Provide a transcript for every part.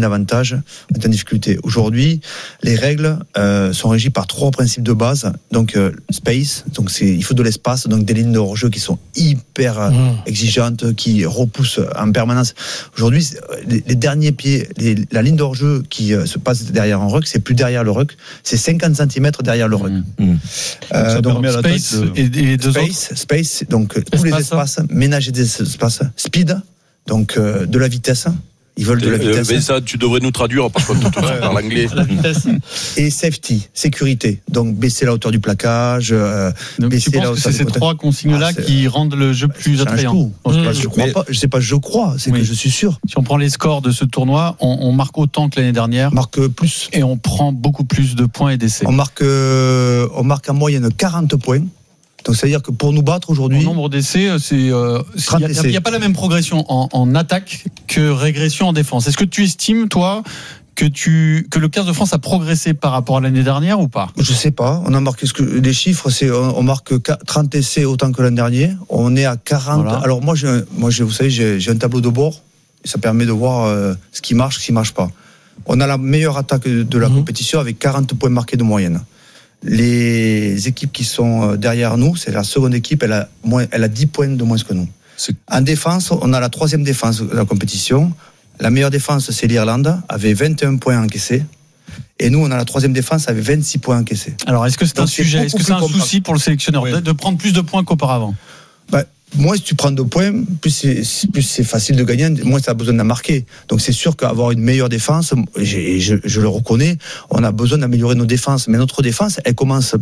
d'avantage, on est en difficulté. Aujourd'hui, les règles sont régies par 3 principes de base. Donc space, donc il faut de l'espace, donc des lignes de hors-jeu qui sont hyper exigeantes, qui repoussent en permanence. Aujourd'hui, les derniers pieds, la ligne de hors-jeu qui se passe derrière un ruck, c'est plus derrière le ruck, c'est 50 cm derrière le ruck. Donc space et les deux autres. Space, donc tous les espaces, ménager des espaces, speed, donc de la vitesse. Ils veulent de la vitesse. Mais ça, tu devrais nous traduire, par contre, tout par l'anglais. Et safety, sécurité. Donc, baisser la hauteur du plaquage, donc baisser tu penses la que hauteur c'est ces 3 consignes-là qui rendent le jeu plus attrayant. Je crois pas, je crois, c'est que je suis sûr. Si on prend les scores de ce tournoi, on marque autant que l'année dernière. On marque plus. Et on prend beaucoup plus de points et d'essais. On marque en moyenne 40 points. Donc, c'est-à-dire que pour nous battre aujourd'hui. Le nombre d'essais, il n'y a pas la même progression en attaque que régression en défense. Est-ce que tu estimes, toi, que le 15 de France a progressé par rapport à l'année dernière ou pas ? Je sais pas. On a marqué les chiffres, on marque 30 essais autant que l'an dernier. On est à 40. Voilà. Alors, moi, vous savez, j'ai un tableau de bord. Ça permet de voir ce qui marche pas. On a la meilleure attaque de la compétition avec 40 points marqués de moyenne. Les équipes qui sont derrière nous, c'est la seconde équipe, elle a 10 points de moins que nous. En défense, on a la 3e défense de la compétition. La meilleure défense, c'est l'Irlande, avec 21 points encaissés. Et nous, on a la 3e défense avec 26 points encaissés. Alors, est-ce que c'est un sujet, est-ce que c'est un souci pour le sélectionneur de prendre plus de points qu'auparavant ? Moins si tu prends 2 points, plus c'est facile de gagner, moins tu as besoin d'en marquer. Donc c'est sûr qu'avoir une meilleure défense, je le reconnais, on a besoin d'améliorer nos défenses. Mais notre défense, elle commence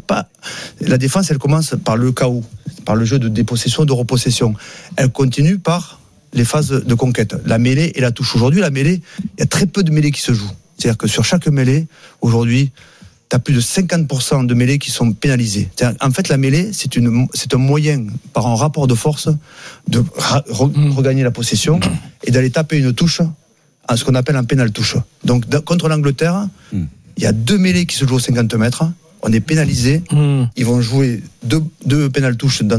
par le chaos, par le jeu de dépossession, de repossession. Elle continue par les phases de conquête, la mêlée et la touche. Aujourd'hui, la mêlée, il y a très peu de mêlées qui se jouent. C'est-à-dire que sur chaque mêlée, aujourd'hui, tu as plus de 50% de mêlées qui sont pénalisées. En fait, la mêlée, c'est un moyen, par un rapport de force, de regagner la possession et d'aller taper une touche, à ce qu'on appelle un pénal touche. Donc, contre l'Angleterre, il y a 2 mêlées qui se jouent aux 50 mètres. On est pénalisé. Ils vont jouer 2 pénal touches sur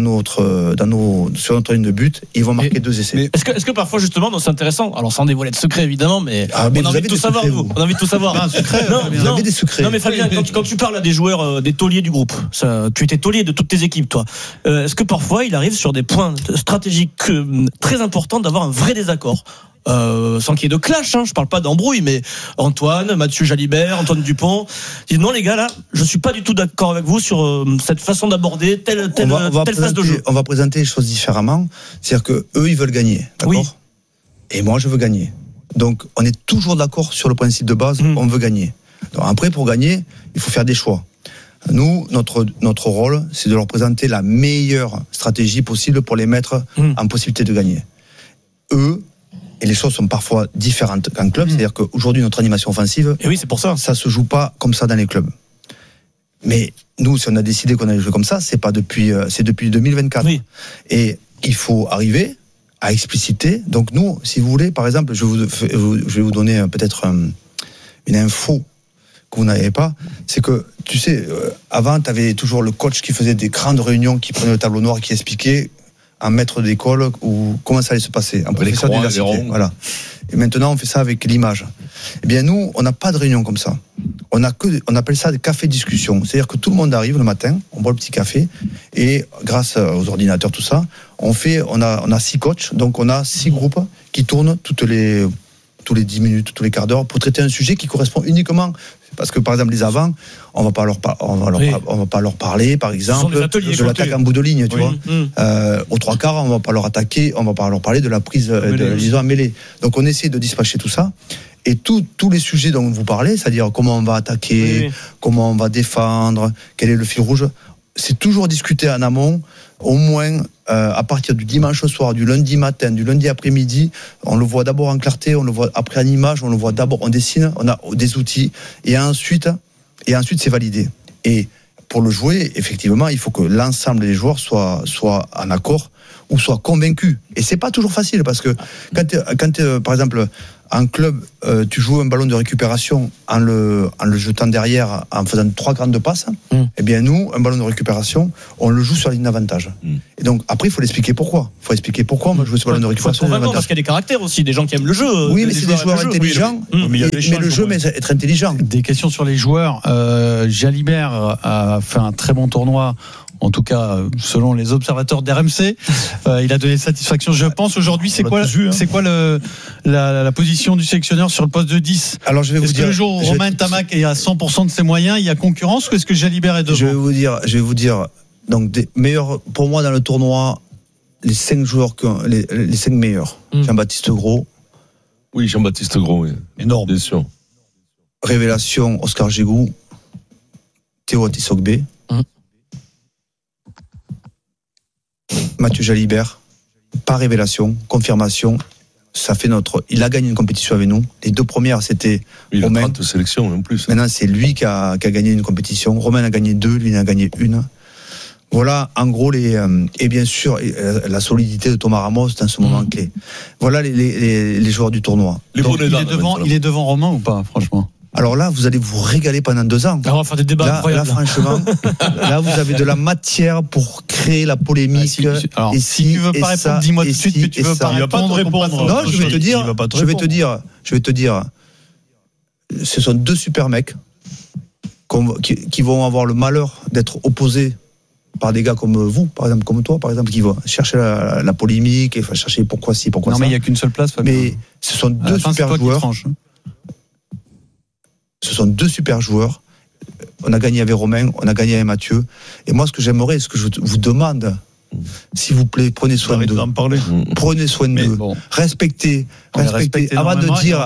notre ligne de but. Ils vont marquer 2 essais. Est-ce que parfois, justement, c'est intéressant, alors sans dévoiler de secret, évidemment, mais on a envie de tout savoir, vous. On a envie de tout savoir. Vous avez des secrets. Non, mais Fabien, quand tu parles à des joueurs, des tauliers du groupe, tu étais taulier de toutes tes équipes, toi. Est-ce que parfois, il arrive sur des points stratégiques très importants d'avoir un vrai désaccord ? Sans qu'il y ait de clash, je parle pas d'embrouille, mais Antoine, Mathieu Jalibert, Antoine Dupont disent non les gars, là je suis pas du tout d'accord avec vous sur cette façon d'aborder telle phase de jeu. On va présenter les choses différemment, c'est-à-dire que eux ils veulent gagner, d'accord ? Oui. Et moi je veux gagner. Donc on est toujours d'accord sur le principe de base, on veut gagner. Donc après pour gagner, il faut faire des choix. Nous, notre rôle, c'est de leur présenter la meilleure stratégie possible pour les mettre en possibilité de gagner. Eux, et les choses sont parfois différentes qu'en club, c'est-à-dire qu'aujourd'hui, notre animation offensive, et oui, c'est pour ça. Ça se joue pas comme ça dans les clubs. Mais nous, si on a décidé qu'on allait jouer comme ça, c'est depuis 2024. Oui. Et il faut arriver à expliciter. Donc nous, si vous voulez, par exemple, je vais vous donner peut-être une info que vous n'avez pas. C'est que, tu sais, avant, tu avais toujours le coach qui faisait des grandes réunions, qui prenait le tableau noir, qui expliquait un maître d'école ou comment ça allait se passer, un professeur d'université. Voilà. Et maintenant, on fait ça avec l'image. Eh bien, nous, on n'a pas de réunion comme ça. On appelle ça des cafés discussion. C'est-à-dire que tout le monde arrive le matin, on boit le petit café, et grâce aux ordinateurs, tout ça, on a 6 coachs, donc on a 6 groupes qui tournent tous les 10 minutes, tous les quarts d'heure, pour traiter un sujet qui correspond uniquement. Parce que par exemple les avants, on va pas leur parler, par exemple, de l'attaque en bout de ligne, tu vois. Aux 3 quarts, on va pas leur parler de la prise de en mêlée. Donc on essaie de dispatcher tout ça. Et tous les sujets dont vous parlez, c'est-à-dire comment on va attaquer, comment on va défendre, quel est le fil rouge, c'est toujours discuté en amont, au moins à partir du dimanche soir, du lundi matin, du lundi après-midi. On le voit d'abord en clarté, on le voit après en image, on le voit d'abord, on dessine, on a des outils, et ensuite c'est validé. Et pour le jouer, effectivement, il faut que l'ensemble des joueurs soient en accord ou soient convaincus. Et c'est pas toujours facile, parce que quand par exemple, En club, tu joues un ballon de récupération en le jetant derrière, en faisant 3 grandes passes. Eh bien, nous, un ballon de récupération, on le joue sur la ligne d'avantage. Et donc, après, il faut l'expliquer pourquoi. Il faut expliquer pourquoi on va jouer ce ballon de récupération. Parce qu'il y a des caractères aussi, des gens qui aiment le jeu. Oui, mais c'est des joueurs intelligents. Mais le jeu, mais être intelligent. Des questions sur les joueurs. Jalibert a fait un très bon tournoi. En tout cas, selon les observateurs d'RMC, il a donné satisfaction. Je pense aujourd'hui, c'est quoi la position du sélectionneur sur le poste de 10 ? Alors, je vais vous dire. Est-ce que le jour où Romain Tamac est à 100% de ses moyens, il y a concurrence ou est-ce que Jalibert est devant ? Je vais vous dire. Donc, des meilleurs, pour moi, dans le tournoi, les 5 joueurs, les 5 meilleurs. Jean-Baptiste Gros. Oui, Jean-Baptiste Gros, oui. Énorme. Bien sûr. Révélation, Oscar Gégou. Théo Atissogbe. Mathieu Jalibert, par révélation, confirmation, ça fait il a gagné une compétition avec nous. Les 2 premières, c'était Romain. Il a 30 Romain. sélections en plus. Maintenant, c'est lui qui a gagné une compétition. Romain a gagné 2, lui en a gagné 1. Voilà, en gros, et bien sûr, la solidité de Thomas Ramos dans ce moment clé. Voilà les joueurs du tournoi. Donc, il est devant Romain ou pas, franchement ? Alors là, vous allez vous régaler pendant 2 ans. Alors, on va faire des débats incroyables. Là, franchement, là, vous avez de la matière pour créer la polémique. Si tu veux pas répondre, dis-moi tout de suite que tu veux pas répondre. Non, je vais te dire, ce sont 2 super mecs qui vont avoir le malheur d'être opposés par des gars comme vous, par exemple, comme toi, par exemple, qui vont chercher la polémique et chercher pourquoi ci, pourquoi ça. Non, mais il n'y a qu'une seule place, Fabien. Mais ce sont 2 super joueurs. Ce sont 2 super joueurs. On a gagné avec Romain, on a gagné avec Mathieu. Et moi, ce que j'aimerais, ce que je vous demande, s'il vous plaît, prenez soin d'eux. Prenez soin d'eux. Bon. Respectez. Avant de dire,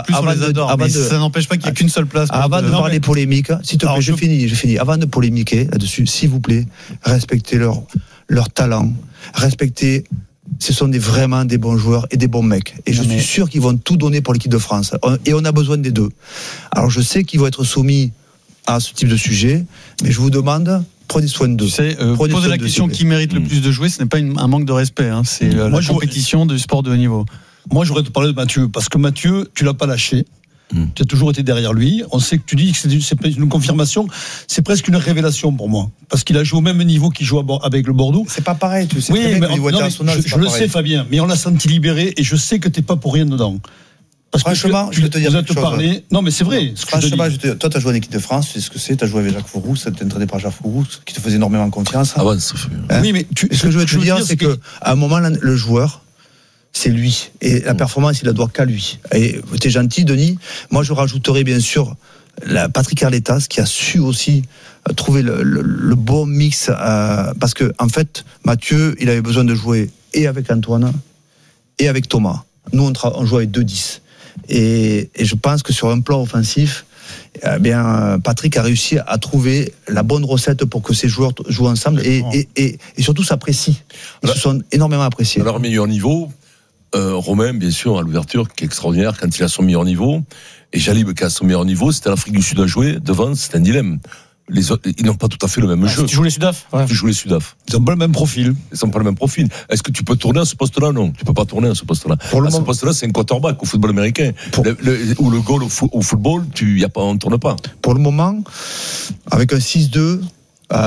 ça n'empêche pas qu'il n'y a qu'une seule place. Avant de parler polémique, s'il te plaît, je finis. Avant de polémiquer là-dessus, s'il vous plaît, respectez leur talent. Respectez. Ce sont vraiment des bons joueurs et des bons mecs. Et je suis sûr qu'ils vont tout donner pour l'équipe de France. Et on a besoin des 2. Alors je sais qu'ils vont être soumis à ce type de sujet, mais je vous demande, prenez soin d'eux. Tu sais, poser la question qui mérite le plus de jouer, ce n'est pas un manque de respect. Hein. C'est la compétition du sport de haut niveau. Moi, j'aurais te parler de Mathieu, parce que Mathieu, tu l'as pas lâché. Tu as toujours été derrière lui. On sait que tu dis que c'est une confirmation, c'est presque une révélation pour moi, parce qu'il a joué au même niveau qu'il joue avec le Bordeaux. C'est pas pareil, tu sais. Oui, mais je le sais, Fabien, mais on l'a senti libéré et je sais que t'es pas pour rien dedans. Parce franchement, que je vais te dire quelque chose. Parler. Non, mais c'est vrai. Franchement, toi, tu as joué en équipe de France, tu sais ce que c'est. Tu as joué avec Jacques Fouroux, tu as été entraîné par Jacques Fouroux, qui te faisait énormément confiance. Ah ouais, ça fait. Oui, mais ce que je veux te dire, c'est qu'à un moment, le joueur, c'est lui. Et la performance, il la doit qu'à lui. Et t'es gentil, Denis. Moi, je rajouterais bien sûr Patrick Arletas, qui a su aussi trouver le bon mix. Parce que, en fait, Mathieu, il avait besoin de jouer et avec Antoine et avec Thomas. Nous, on joue avec 2-10. Et je pense que sur un plan offensif, Patrick a réussi à trouver la bonne recette pour que ces joueurs jouent ensemble et surtout s'apprécient. Ils se sont énormément appréciés. À leur meilleur niveau, Romain, bien sûr, à l'ouverture, qui est extraordinaire quand il a son meilleur niveau, et Jalib qui a son meilleur niveau, c'était l'Afrique du Sud à jouer, devant, c'est un dilemme. Les autres, ils n'ont pas tout à fait le même jeu. Tu joues les Sudaf. Tu joues les Sudaf. Ils n'ont pas le même profil. Est-ce que tu peux tourner à ce poste-là? Non, tu peux pas tourner à ce poste-là. Ce poste-là, c'est un quarterback au football américain. Ou le goal au football, on tourne pas. Pour le moment, avec un 6-2, on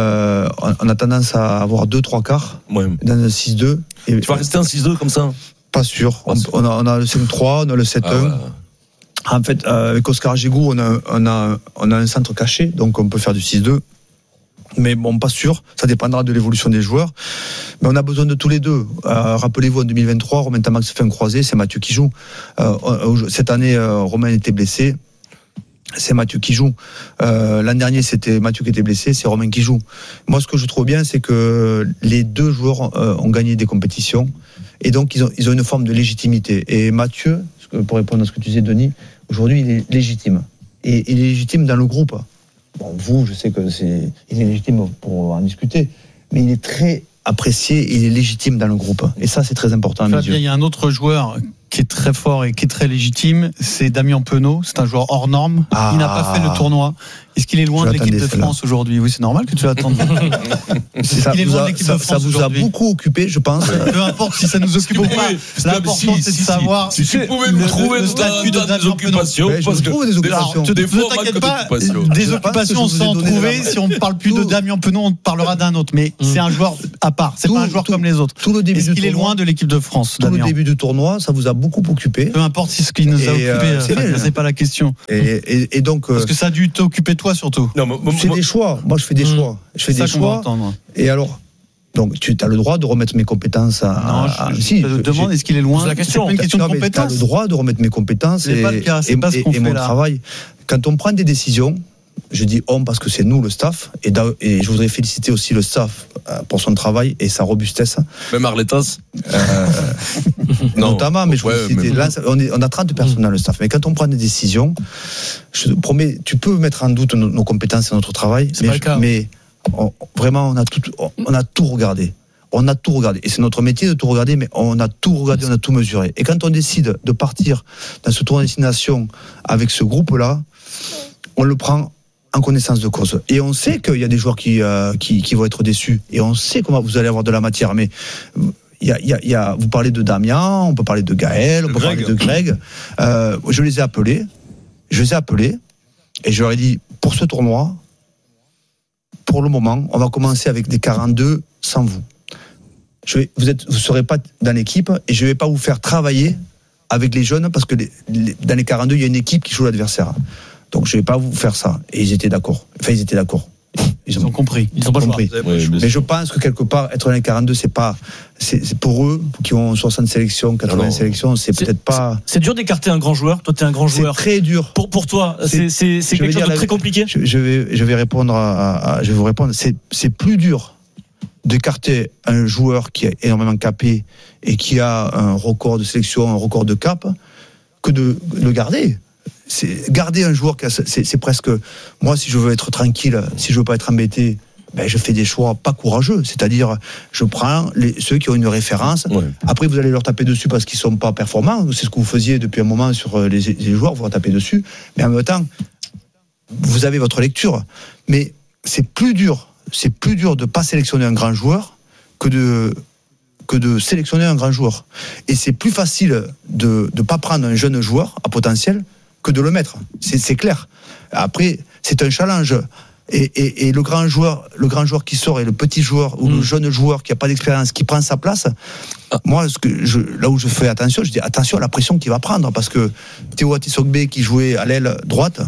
a tendance à avoir 2-3 quarts dans un 6-2. Tu vas rester en 6-2 comme ça? Pas sûr. On a le 5-3, on a le 7-1. En fait, avec Oscar Gégou, on a un centre caché, donc on peut faire du 6-2. Mais bon, pas sûr. Ça dépendra de l'évolution des joueurs. Mais on a besoin de tous les 2. Rappelez-vous, en 2023, Romain Tamac se fait un croisé, c'est Mathieu qui joue. Cette année, Romain était blessé. C'est Mathieu qui joue. L'an dernier, c'était Mathieu qui était blessé, c'est Romain qui joue. Moi, ce que je trouve bien, c'est que les 2 joueurs ont gagné des compétitions. Et donc, ils ont une forme de légitimité. Et Mathieu, pour répondre à ce que tu disais, Denis, aujourd'hui, il est légitime. Et il est légitime dans le groupe. Bon, vous, je sais que il est légitime pour en discuter, mais il est très apprécié, il est légitime dans le groupe. Et ça, c'est très important à mes yeux. Il y a un autre joueur qui est très fort et qui est très légitime, c'est Damien Penaud. C'est un joueur hors norme. Ah. Il n'a pas fait le tournoi. Est-ce qu'il est loin de l'équipe de France aujourd'hui? Oui, c'est normal que tu l'attendes. Ça vous a beaucoup occupé, je pense. Peu importe si ça nous occupe ou pas. L'important, c'est de savoir. Si tu pouvais me trouver le statut de des occupations. Je trouve des occupations. Ne t'inquiète pas, des occupations sans trouver. Si on ne parle plus de Damien Penaud, on parlera d'un autre. Mais c'est un joueur à part. C'est pas un joueur comme les autres. Est-ce qu'il est loin de l'équipe de France? Tout le début du tournoi, ça vous a beaucoup occupé. Peu importe si ce qui nous a occupé, c'est pas la question. Et donc. Parce que ça a dû t'occuper toi surtout. C'est des choix. Moi, je fais des choix. Je fais des choix. Et alors, donc, tu as le droit de remettre mes compétences à. Non, je te demande, est-ce qu'il est loin? C'est la question. C'est pas une question de compétence. Tu as le droit de remettre mes compétences et mon travail. Quand on prend des décisions, je dis on parce que c'est nous le staff, et je voudrais féliciter aussi le staff pour son travail et sa robustesse. Même Arletas notamment, mais je voudrais citer, là, on a 30 personnes dans le staff, mais quand on prend des décisions, je te promets, tu peux mettre en doute nos compétences et notre travail, mais vraiment on a tout regardé. On a tout regardé. Et c'est notre métier de tout regarder, mais on a tout regardé, on a tout mesuré. Et quand on décide de partir dans ce tour de destination avec ce groupe-là, on le prend en connaissance de cause. Et on sait qu'il y a des joueurs qui vont être déçus. Et on sait comment vous allez avoir de la matière. Mais vous parlez de Damien, on peut parler de Gaël, on peut parler de Greg. Je les ai appelés. Et je leur ai dit, pour ce tournoi, pour le moment, on va commencer avec des 42 sans vous. Vous serez pas dans l'équipe et je vais pas vous faire travailler avec les jeunes parce que dans les 42, il y a une équipe qui joue l'adversaire. Donc je vais pas vous faire ça. Et ils étaient d'accord. Ils ont compris. Ils ont compris. Mais je pense que quelque part, être dans les 42, c'est pour eux qui ont 60 sélections, 80 sélections, c'est peut-être pas. C'est dur d'écarter un grand joueur. Toi, t'es un grand joueur. C'est très dur. Pour toi, c'est quelque chose de très compliqué. Je vais répondre je vais vous répondre. C'est plus dur d'écarter un joueur qui est énormément capé et qui a un record de sélection, un record de cap, que de le garder. Garder un joueur, c'est presque. Moi, si je veux être tranquille, si je veux pas être embêté, je fais des choix pas courageux. C'est-à-dire, je prends ceux qui ont une référence. Ouais. Après, vous allez leur taper dessus parce qu'ils sont pas performants. C'est ce que vous faisiez depuis un moment sur les joueurs, vous leur tapez dessus. Mais en même temps, vous avez votre lecture. Mais c'est plus dur de pas sélectionner un grand joueur que de sélectionner un grand joueur. Et c'est plus facile de pas prendre un jeune joueur à potentiel que de le mettre. C'est clair. Après, c'est un challenge. Et le grand joueur qui sort et le petit joueur ou le jeune joueur qui n'a pas d'expérience, qui prend sa place, moi, là où je fais attention, je dis attention à la pression qu'il va prendre, parce que Théo Atisogbe qui jouait à l'aile droite,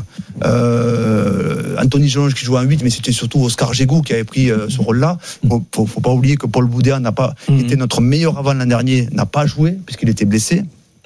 Anthony Gelonge qui jouait en 8, mais c'était surtout Oscar Gégou qui avait pris ce rôle-là. Faut pas oublier que Paul Boudéa était notre meilleur avant l'an dernier, n'a pas joué puisqu'il était blessé.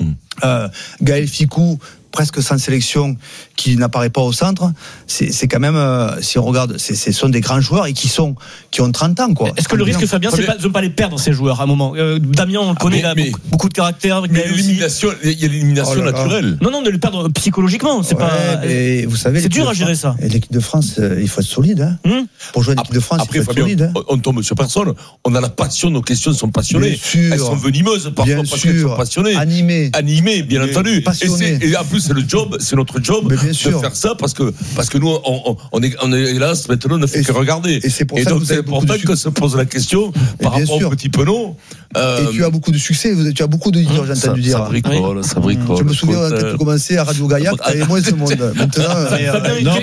Gaël Ficou, presque sans sélection, qui n'apparaît pas au centre, c'est quand même, si on regarde, ce sont des grands joueurs et qui ont 30 ans, quoi. Est-ce que le risque, Fabien, c'est de ne pas les perdre, ces joueurs, à un moment? Damien, on le connaît, il a beaucoup de caractère. Mais l'élimination, il y a l'élimination naturelle. Non, de le perdre psychologiquement, c'est pas. Mais vous savez, c'est dur à gérer ça. Et l'équipe de France, il faut être solide, hein. Pour jouer l'équipe de France, il faut être solide. On tombe sur personne. On a la passion, nos questions sont passionnées. Elles sont venimeuses, parfois, parce qu'elles sont passionnées. Animées, bien entendu. Et en plus, c'est notre job de faire ça, parce que nous on est là maintenant, on ne fait que regarder. Et c'est pour ça donc c'est important qu'on se pose la question par rapport au petit Penaud. Et tu as beaucoup de succès, tu as beaucoup d'auditeurs, j'ai entendu dire. Ça bricole. Je me souviens quand tu commençais à Radio Gaillac, tu avais moins ce monde. Maintenant,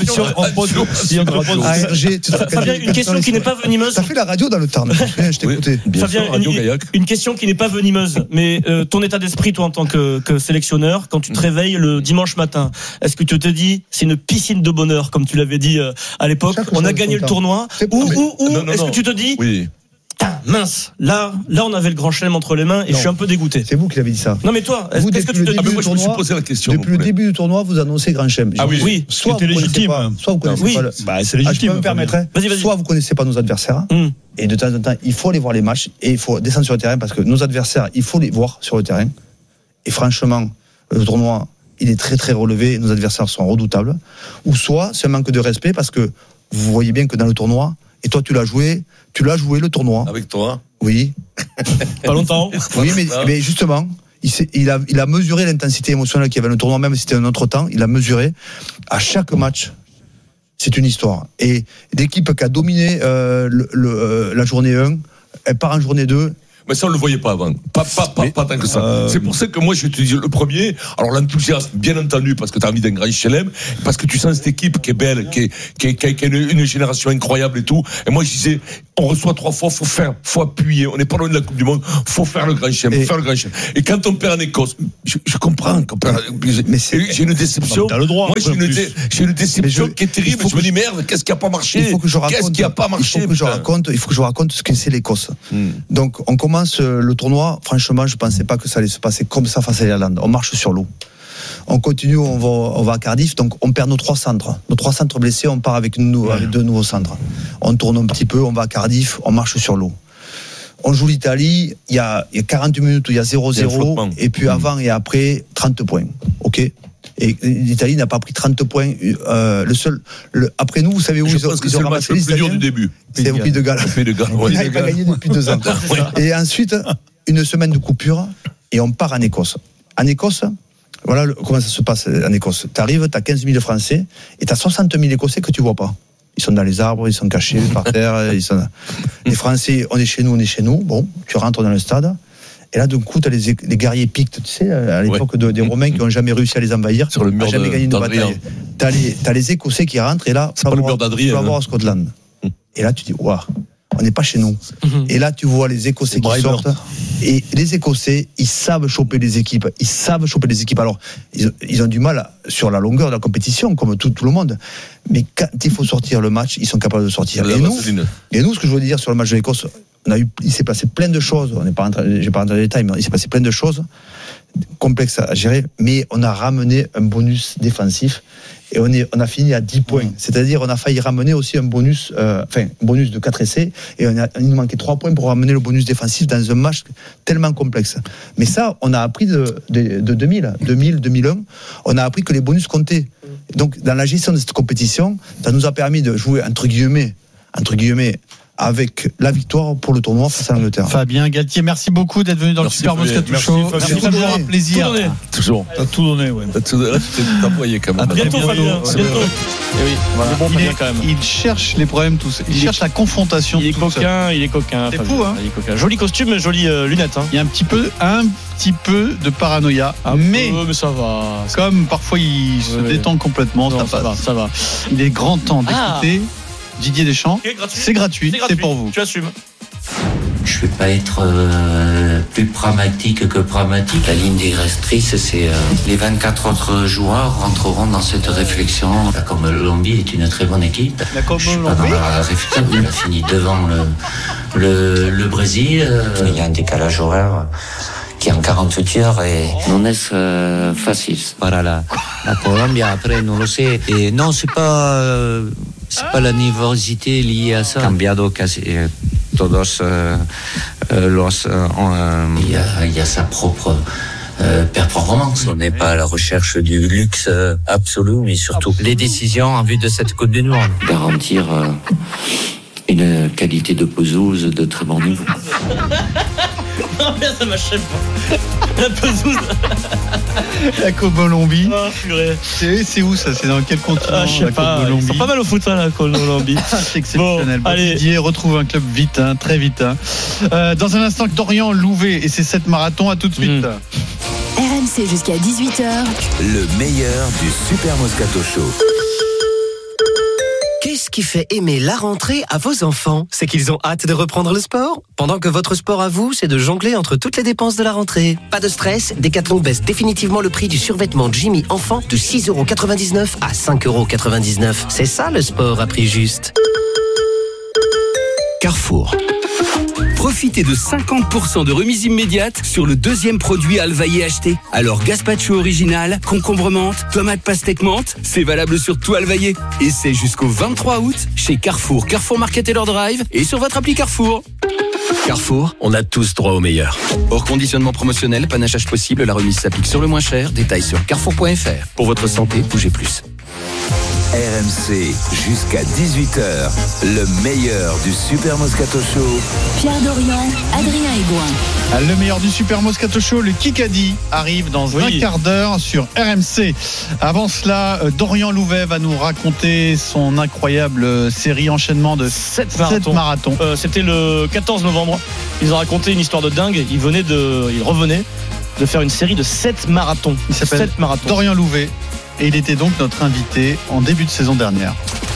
Fabien, une question qui n'est pas venimeuse. Ça fait la radio dans le Tarn. Je t'écoutais. Fabien, une question qui n'est pas venimeuse, mais ton état d'esprit, toi, en tant que sélectionneur, quand tu te réveilles le dimanche matin, est-ce que tu te dis c'est une piscine de bonheur, comme tu l'avais dit à l'époque, on a gagné le tournoi, ou est-ce que tu te dis mince, là on avait le grand chelem entre les mains et je suis un peu dégoûté? C'est vous qui l'avez dit ça. Non, mais toi, qu'est-ce que tu te dis? Moi je me suis posé la question. Depuis le début du tournoi, vous annoncez grand chelem. Oui, soit vous légitime, soit vous connaissez pas. C'est légitime. Je me permettrais. Soit vous connaissez pas nos adversaires. Et de temps en temps, il faut aller voir les matchs et il faut descendre sur le terrain, parce que nos adversaires, il faut les voir sur le terrain. Et franchement, le tournoi, il est très très relevé, nos adversaires sont redoutables. Ou soit c'est un manque de respect, parce que vous voyez bien que dans le tournoi, et toi tu l'as joué le tournoi. Avec toi? Oui. Pas longtemps. Oui, mais justement, il a mesuré l'intensité émotionnelle qu'il y avait dans le tournoi, même si c'était un autre temps. Il a mesuré à chaque match. C'est une histoire. Et l'équipe qui a dominé la journée 1, elle part en journée 2. Mais ça, on le voyait pas avant. Pas tant que ça. C'est pour ça que moi, je te dis le premier. Alors, l'enthousiasme, bien entendu, parce que tu as envie d'un grand chelem, parce que tu sens cette équipe qui est belle, qui a une génération incroyable et tout. Et moi, je disais, on reçoit 3 fois, faut appuyer. On n'est pas loin de la Coupe du Monde, faut faire le grand chelem, Et quand on perd en Écosse, je comprends qu'on perd. Mais j'ai une déception. T'as le droit. Moi, j'ai une déception qui est terrible. Je me dis, merde, qu'est-ce qui a pas marché? Qu'est-ce qui a pas marché? Il faut que je raconte ce que c'est l'Écosse. Donc, on commence le tournoi, franchement, je pensais pas que ça allait se passer comme ça face à l'Irlande. On marche sur l'eau. On continue, on va à Cardiff, donc on perd nos 3 centres. Nos 3 centres blessés, on part avec 2 nouveaux centres. On tourne un petit peu, on va à Cardiff, on marche sur l'eau. On joue l'Italie, il y a 40 minutes où il y a 0-0, et puis avant et après, 30 points. Ok ? Et l'Italie n'a pas pris 30 points. Après nous, vous savez où ils ont ramassé le plus dur du début. C'est au Pays de Galles. Il n'a pas gagné depuis 2 ans. Et ensuite, une semaine de coupure, et on part en Écosse. En Écosse, voilà comment ça se passe en Écosse. Tu arrives, tu as 15 000 Français, et tu as 60 000 Écossais que tu vois pas. Ils sont dans les arbres, ils sont cachés par terre. Les Français, on est chez nous. Bon, tu rentres dans le stade. Et là, d'un coup, tu as les guerriers pictes, tu sais, à l'époque des Romains qui n'ont jamais réussi à les envahir. Sur le mur jamais gagné une bataille. Tu as les Écossais qui rentrent, et là, c'est pas le mur d'Adrien. Tu vas voir à Scotland. Et là, tu dis, waouh, on n'est pas chez nous. Et là, tu vois les Écossais qui sortent. Et les Écossais, ils savent choper les équipes. Alors, ils ont du mal sur la longueur de la compétition, comme tout le monde. Mais quand il faut sortir le match, ils sont capables de sortir. Et nous, ce que je voulais dire sur le match de l'Écosse, il s'est passé plein de choses. Je n'ai pas rentré dans les détails, mais il s'est passé plein de choses complexes à gérer. Mais on a ramené un bonus défensif et on a fini à 10 points. C'est-à-dire, on a failli ramener aussi un bonus de 4 essais, et il nous manquait 3 points pour ramener le bonus défensif dans un match tellement complexe. Mais ça, on a appris de 2000-2001, on a appris que les bonus comptaient. Donc, dans la gestion de cette compétition, ça nous a permis de jouer, entre guillemets, avec la victoire pour le tournoi face à l'Angleterre. Fabien Galtier, merci beaucoup d'être venu dans le Super Moscato Show. C'est toujours un plaisir. Toujours. T'as tout donné, ouais. T'as envoyé quand même. À bientôt, Fabien. Il cherche les problèmes tous. Il cherche la confrontation. Il est coquin. C'est fou, hein. Joli costume, jolie lunettes. Il y a un petit peu de paranoïa, mais ça va. Comme parfois il se détend complètement, ça va. Il est grand temps d'écouter Didier Deschamps. C'est gratuit, c'est pour vous. Tu assumes. Je ne vais pas être plus pragmatique que pragmatique. La ligne directrice, c'est les 24 autres joueurs rentreront dans cette réflexion. La Colombie est une très bonne équipe. Je suis pas dans la réflexion. Il a fini devant le Brésil. Il y a un décalage horaire qui en 48 heures et non est facile. Para la Colombie, après, non le sait. Et non, c'est pas la nervosité liée à ça. Cambiado casi todos los. Il y a sa propre performance. On n'est pas à la recherche du luxe absolu, mais surtout les décisions en vue de cette Coupe du Monde. Garantir une qualité de pelouse de très bon niveau. Non, mais ça m'achève pas. La pelouse. La Colombie. Oh, purée. C'est où ça? C'est dans quel continent? Je sais pas. Ils sont pas mal au foot, la Colombie. C'est exceptionnel. Bon, allez. Didier retrouve un club vite, très vite. Dans un instant, Dorian Louvet et ses 7 marathons. À tout de suite. RMC jusqu'à 18h. Le meilleur du Super Moscato Show. Qu'est-ce qui fait aimer la rentrée à vos enfants? C'est qu'ils ont hâte de reprendre le sport? Pendant que votre sport à vous, c'est de jongler entre toutes les dépenses de la rentrée. Pas de stress, Decathlon baisse définitivement le prix du survêtement Jimmy enfant de 6,99€ à 5,99€. C'est ça le sport à prix juste. Carrefour. Profitez de 50% de remise immédiate sur le deuxième produit Alvaillé acheté. Alors gazpacho original, concombre menthe, tomate pastèque menthe, c'est valable sur tout Alvaillé. Et c'est jusqu'au 23 août chez Carrefour, Carrefour Market et leur drive et sur votre appli Carrefour. Carrefour, on a tous droit au meilleur. Hors conditionnement promotionnel, panachage possible, la remise s'applique sur le moins cher. Détails sur carrefour.fr. Pour votre santé, bougez plus. RMC jusqu'à 18h, le meilleur du Super Moscato Show. Pierre Dorian, Adrien Aigouin. Le meilleur du Super Moscato Show, le Kikadi, arrive dans un quart d'heure sur RMC. Avant cela, Dorian Louvet va nous raconter son incroyable série enchaînement de 7 marathons. C'était le 14 novembre. Ils ont raconté une histoire de dingue. Ils revenaient de faire une série de 7 marathons. Il s'appelle Dorian Louvet et il était donc notre invité en début de saison dernière.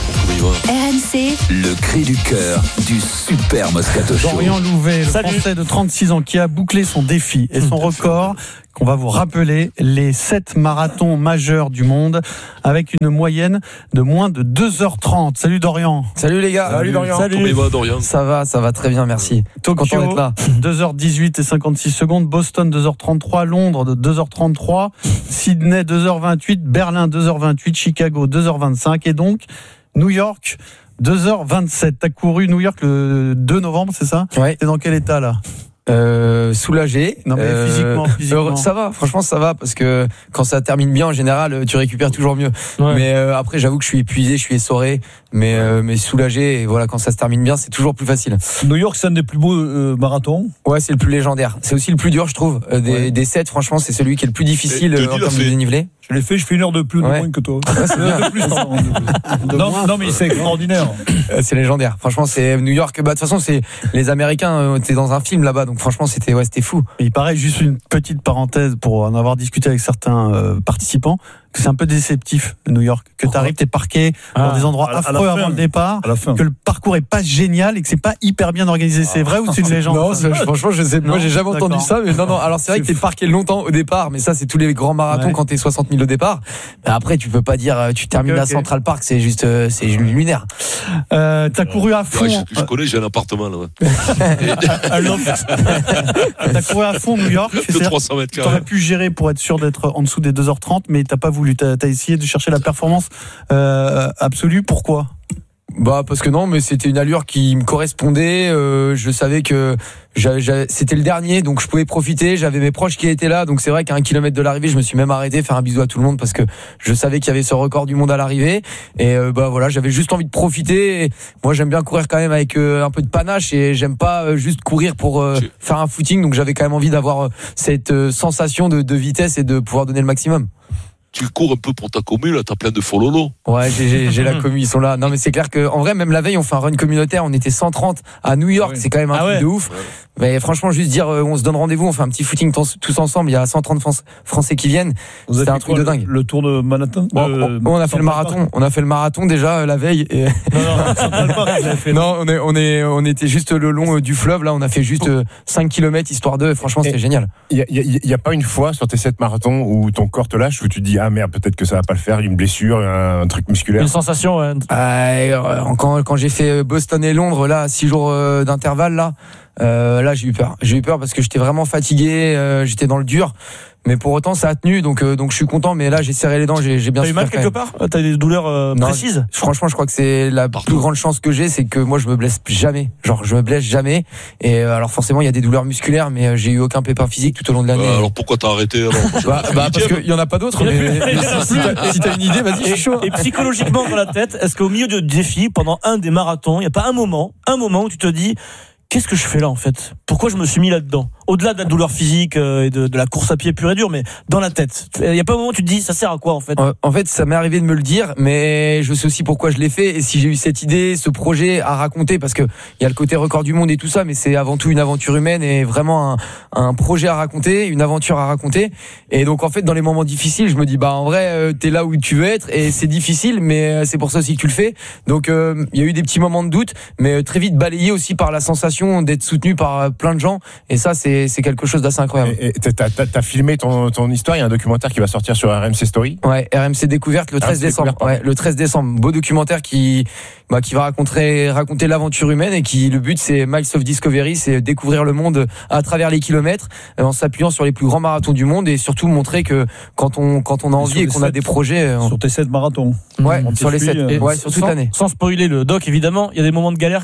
RMC, le cri du cœur du Super Moscato Show. Dorian Louvet, le Français de 36 ans qui a bouclé son défi et son record, qu'on va vous rappeler, les 7 marathons majeurs du monde avec une moyenne de moins de 2h30. Salut Dorian. Salut les gars. Salut Dorian. Salut. Comment il va Dorian ? Ça va très bien, merci. Tokyo, content d'être là. 2h18 et 56 secondes, Boston 2h33, Londres 2h33, Sydney 2h28, Berlin 2h28, Chicago 2h25 et donc New York 2h27. T'as couru New York le 2 novembre, c'est ça ? Ouais. T'es dans quel état là ? Soulagé. Non mais physiquement. Ça va, franchement ça va, parce que quand ça termine bien en général tu récupères toujours mieux. Ouais. Mais après j'avoue que je suis épuisé, je suis essoré, mais soulagé, et voilà, quand ça se termine bien c'est toujours plus facile. New York, c'est un des plus beaux marathons. Ouais, c'est le plus légendaire. C'est aussi le plus dur, je trouve. Des 7, franchement c'est celui qui est le plus difficile en termes de dénivelé. Je l'ai fait, je fais 1 heure de plus de moins que toi. Ouais, c'est bien. De plus, non mais c'est extraordinaire. C'est légendaire. Franchement, c'est New York. De toute façon, c'est les Américains. T'es dans un film là-bas, donc franchement, c'était fou. Et il paraît, juste une petite parenthèse pour en avoir discuté avec certains participants, que c'est un peu déceptif New York, que t'arrives, t'es parqué dans des endroits affreux avant le départ, que le parcours est pas génial et que c'est pas hyper bien organisé. C'est vrai ou c'est une légende? Non, franchement, je sais. Moi, j'ai jamais entendu ça, mais non. Alors c'est vrai que t'es parqué longtemps au départ, mais ça, c'est tous les grands marathons quand t'es 60 000 au départ. Mais après, tu peux pas dire, tu termines à Central Park, c'est juste, c'est lunaire. T'as couru à fond. Je connais, j'ai un appartement là. T'as couru à fond New York. De 300 mètres carrés. T'aurais pu gérer pour être sûr d'être en dessous des 2h30, mais t'as pas voulu. T'as essayé de chercher la performance absolue. Pourquoi? Parce que non, mais c'était une allure qui me correspondait. Je savais que c'était le dernier, donc je pouvais profiter. J'avais mes proches qui étaient là, donc c'est vrai qu'à 1 kilomètre de l'arrivée, je me suis même arrêté, faire un bisou à tout le monde parce que je savais qu'il y avait ce record du monde à l'arrivée. Et voilà, j'avais juste envie de profiter. Et moi, j'aime bien courir quand même avec un peu de panache et j'aime pas juste courir pour faire un footing. Donc j'avais quand même envie d'avoir cette sensation de vitesse et de pouvoir donner le maximum. Tu cours un peu pour ta commu, là, t'as plein de follow. Ouais, j'ai la commu, ils sont là. Non, mais c'est clair que, en vrai, même la veille, on fait un run communautaire, on était 130 à New York, c'est quand même un truc de ouf. Ouais. Mais franchement, juste dire, on se donne rendez-vous, on fait un petit footing tous ensemble, il y a 130 Français qui viennent. C'était un truc de dingue. Le tour de Manhattan? On a fait le marathon. On a fait le marathon déjà la veille. Et... Non, on était juste le long du fleuve, là, on a fait juste 5 km histoire de, franchement, c'était génial. Il y a pas une fois sur tes 7 marathons où ton corps te lâche, où tu te dis, ah merde, peut-être que ça va pas le faire, une blessure, un truc musculaire. Une sensation, ouais. Quand j'ai fait Boston et Londres, là, 6 jours d'intervalle, là, j'ai eu peur. J'ai eu peur parce que j'étais vraiment fatigué, j'étais dans le dur. Mais pour autant, ça a tenu, donc je suis content. Mais là, j'ai serré les dents, j'ai bien. T'as eu mal quelque part? T'as des douleurs précises? Franchement, je crois que c'est la plus grande chance que j'ai, c'est que moi, je me blesse jamais. Genre, je me blesse jamais. Et alors, forcément, il y a des douleurs musculaires, mais j'ai eu aucun pépin physique tout au long de l'année. Alors pourquoi t'as arrêté alors? Parce qu'il y en a pas d'autres. Si t'as une idée, vas-y, je suis chaud. Et psychologiquement dans la tête, est-ce qu'au milieu de défis, pendant un des marathons, il y a pas un moment où tu te dis, qu'est-ce que je fais là en fait? Pourquoi je me suis mis là-dedans? Au-delà de la douleur physique et de la course à pied pure et dure, mais dans la tête. Il y a pas un moment où tu te dis ça sert à quoi en fait? En fait, ça m'est arrivé de me le dire, mais je sais aussi pourquoi je l'ai fait et si j'ai eu cette idée, ce projet à raconter, parce que il y a le côté record du monde et tout ça, mais c'est avant tout une aventure humaine et vraiment un projet à raconter, une aventure à raconter. Et donc en fait, dans les moments difficiles, je me dis en vrai, t'es là où tu veux être et c'est difficile, mais c'est pour ça aussi que tu le fais. Donc il y a eu des petits moments de doute, mais très vite balayé aussi par la sensation d'être soutenu par plein de gens, et ça c'est quelque chose d'assez incroyable. Et t'as filmé ton histoire, il y a un documentaire qui va sortir sur RMC Story. Ouais, RMC Découverte le 13 décembre. Ouais, le 13 décembre, beau documentaire qui va raconter l'aventure humaine et le but c'est Miles of Discovery, c'est découvrir le monde à travers les kilomètres en s'appuyant sur les plus grands marathons du monde et surtout montrer que quand on a envie et qu'on a des projets sur tes 7 marathons. Ouais, sur les 7 sur toute l'année. Sans spoiler le doc évidemment, il y a des moments de galère quand même.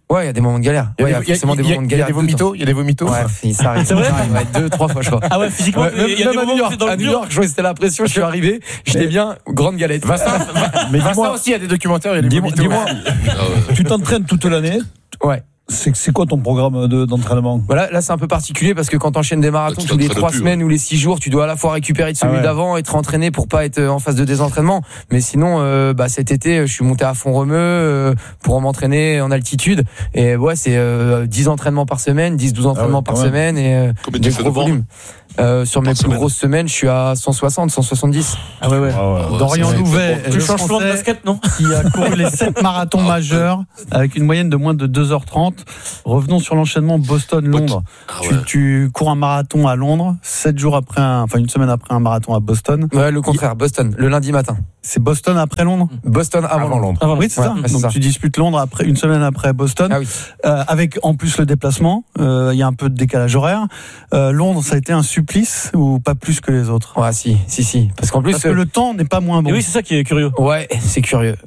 Ouais, il y a des moments de galère. Il y a des vomitos. Il y a des vomitos. Ouais, ça arrive. C'est vrai? 2-3 fois, je crois. Ah ouais, physiquement, il y a des moments où à New York, je vois que c'était la pression, je suis arrivé, j'étais bien, grande galette. Vincent aussi, il y a des documentaires, il y a des vomitos. Dis-moi, tu t'entraînes toute l'année? Ouais. C'est quoi ton programme d'entraînement? Voilà, là c'est un peu particulier parce que quand t'enchaînes des marathons tous les 3 semaines ou les 6 jours, tu dois à la fois récupérer de celui d'avant et te rentraîner pour pas être en phase de désentraînement. Mais sinon, cet été, je suis monté à Font-Romeu pour m'entraîner en altitude. Et ouais, c'est 10 entraînements par semaine, 10-12 entraînements par semaine et des gros volumes. Sur mes plus grosses semaines, je suis à 160, 170. Ah ouais. Dorian Louvet, tu changes souvent de basket, non? Qui a couru les 7 marathons majeurs avec une moyenne de moins de 2h30. Revenons sur l'enchaînement Boston-Londres. Tu cours un marathon à Londres, 7 jours après une semaine après un marathon à Boston. Ouais, le contraire, Boston, le lundi matin. C'est Boston après Londres? Boston avant Londres. Oui, c'est ça. Donc tu disputes Londres après, une semaine après Boston. Ah oui. Avec en plus le déplacement, il y a un peu de décalage horaire. Londres, ça a été un supplice ou pas plus que les autres? Ouais, si. Parce qu'en plus. Parce que le temps n'est pas moins bon. Et oui, c'est ça qui est curieux. Ouais, c'est curieux.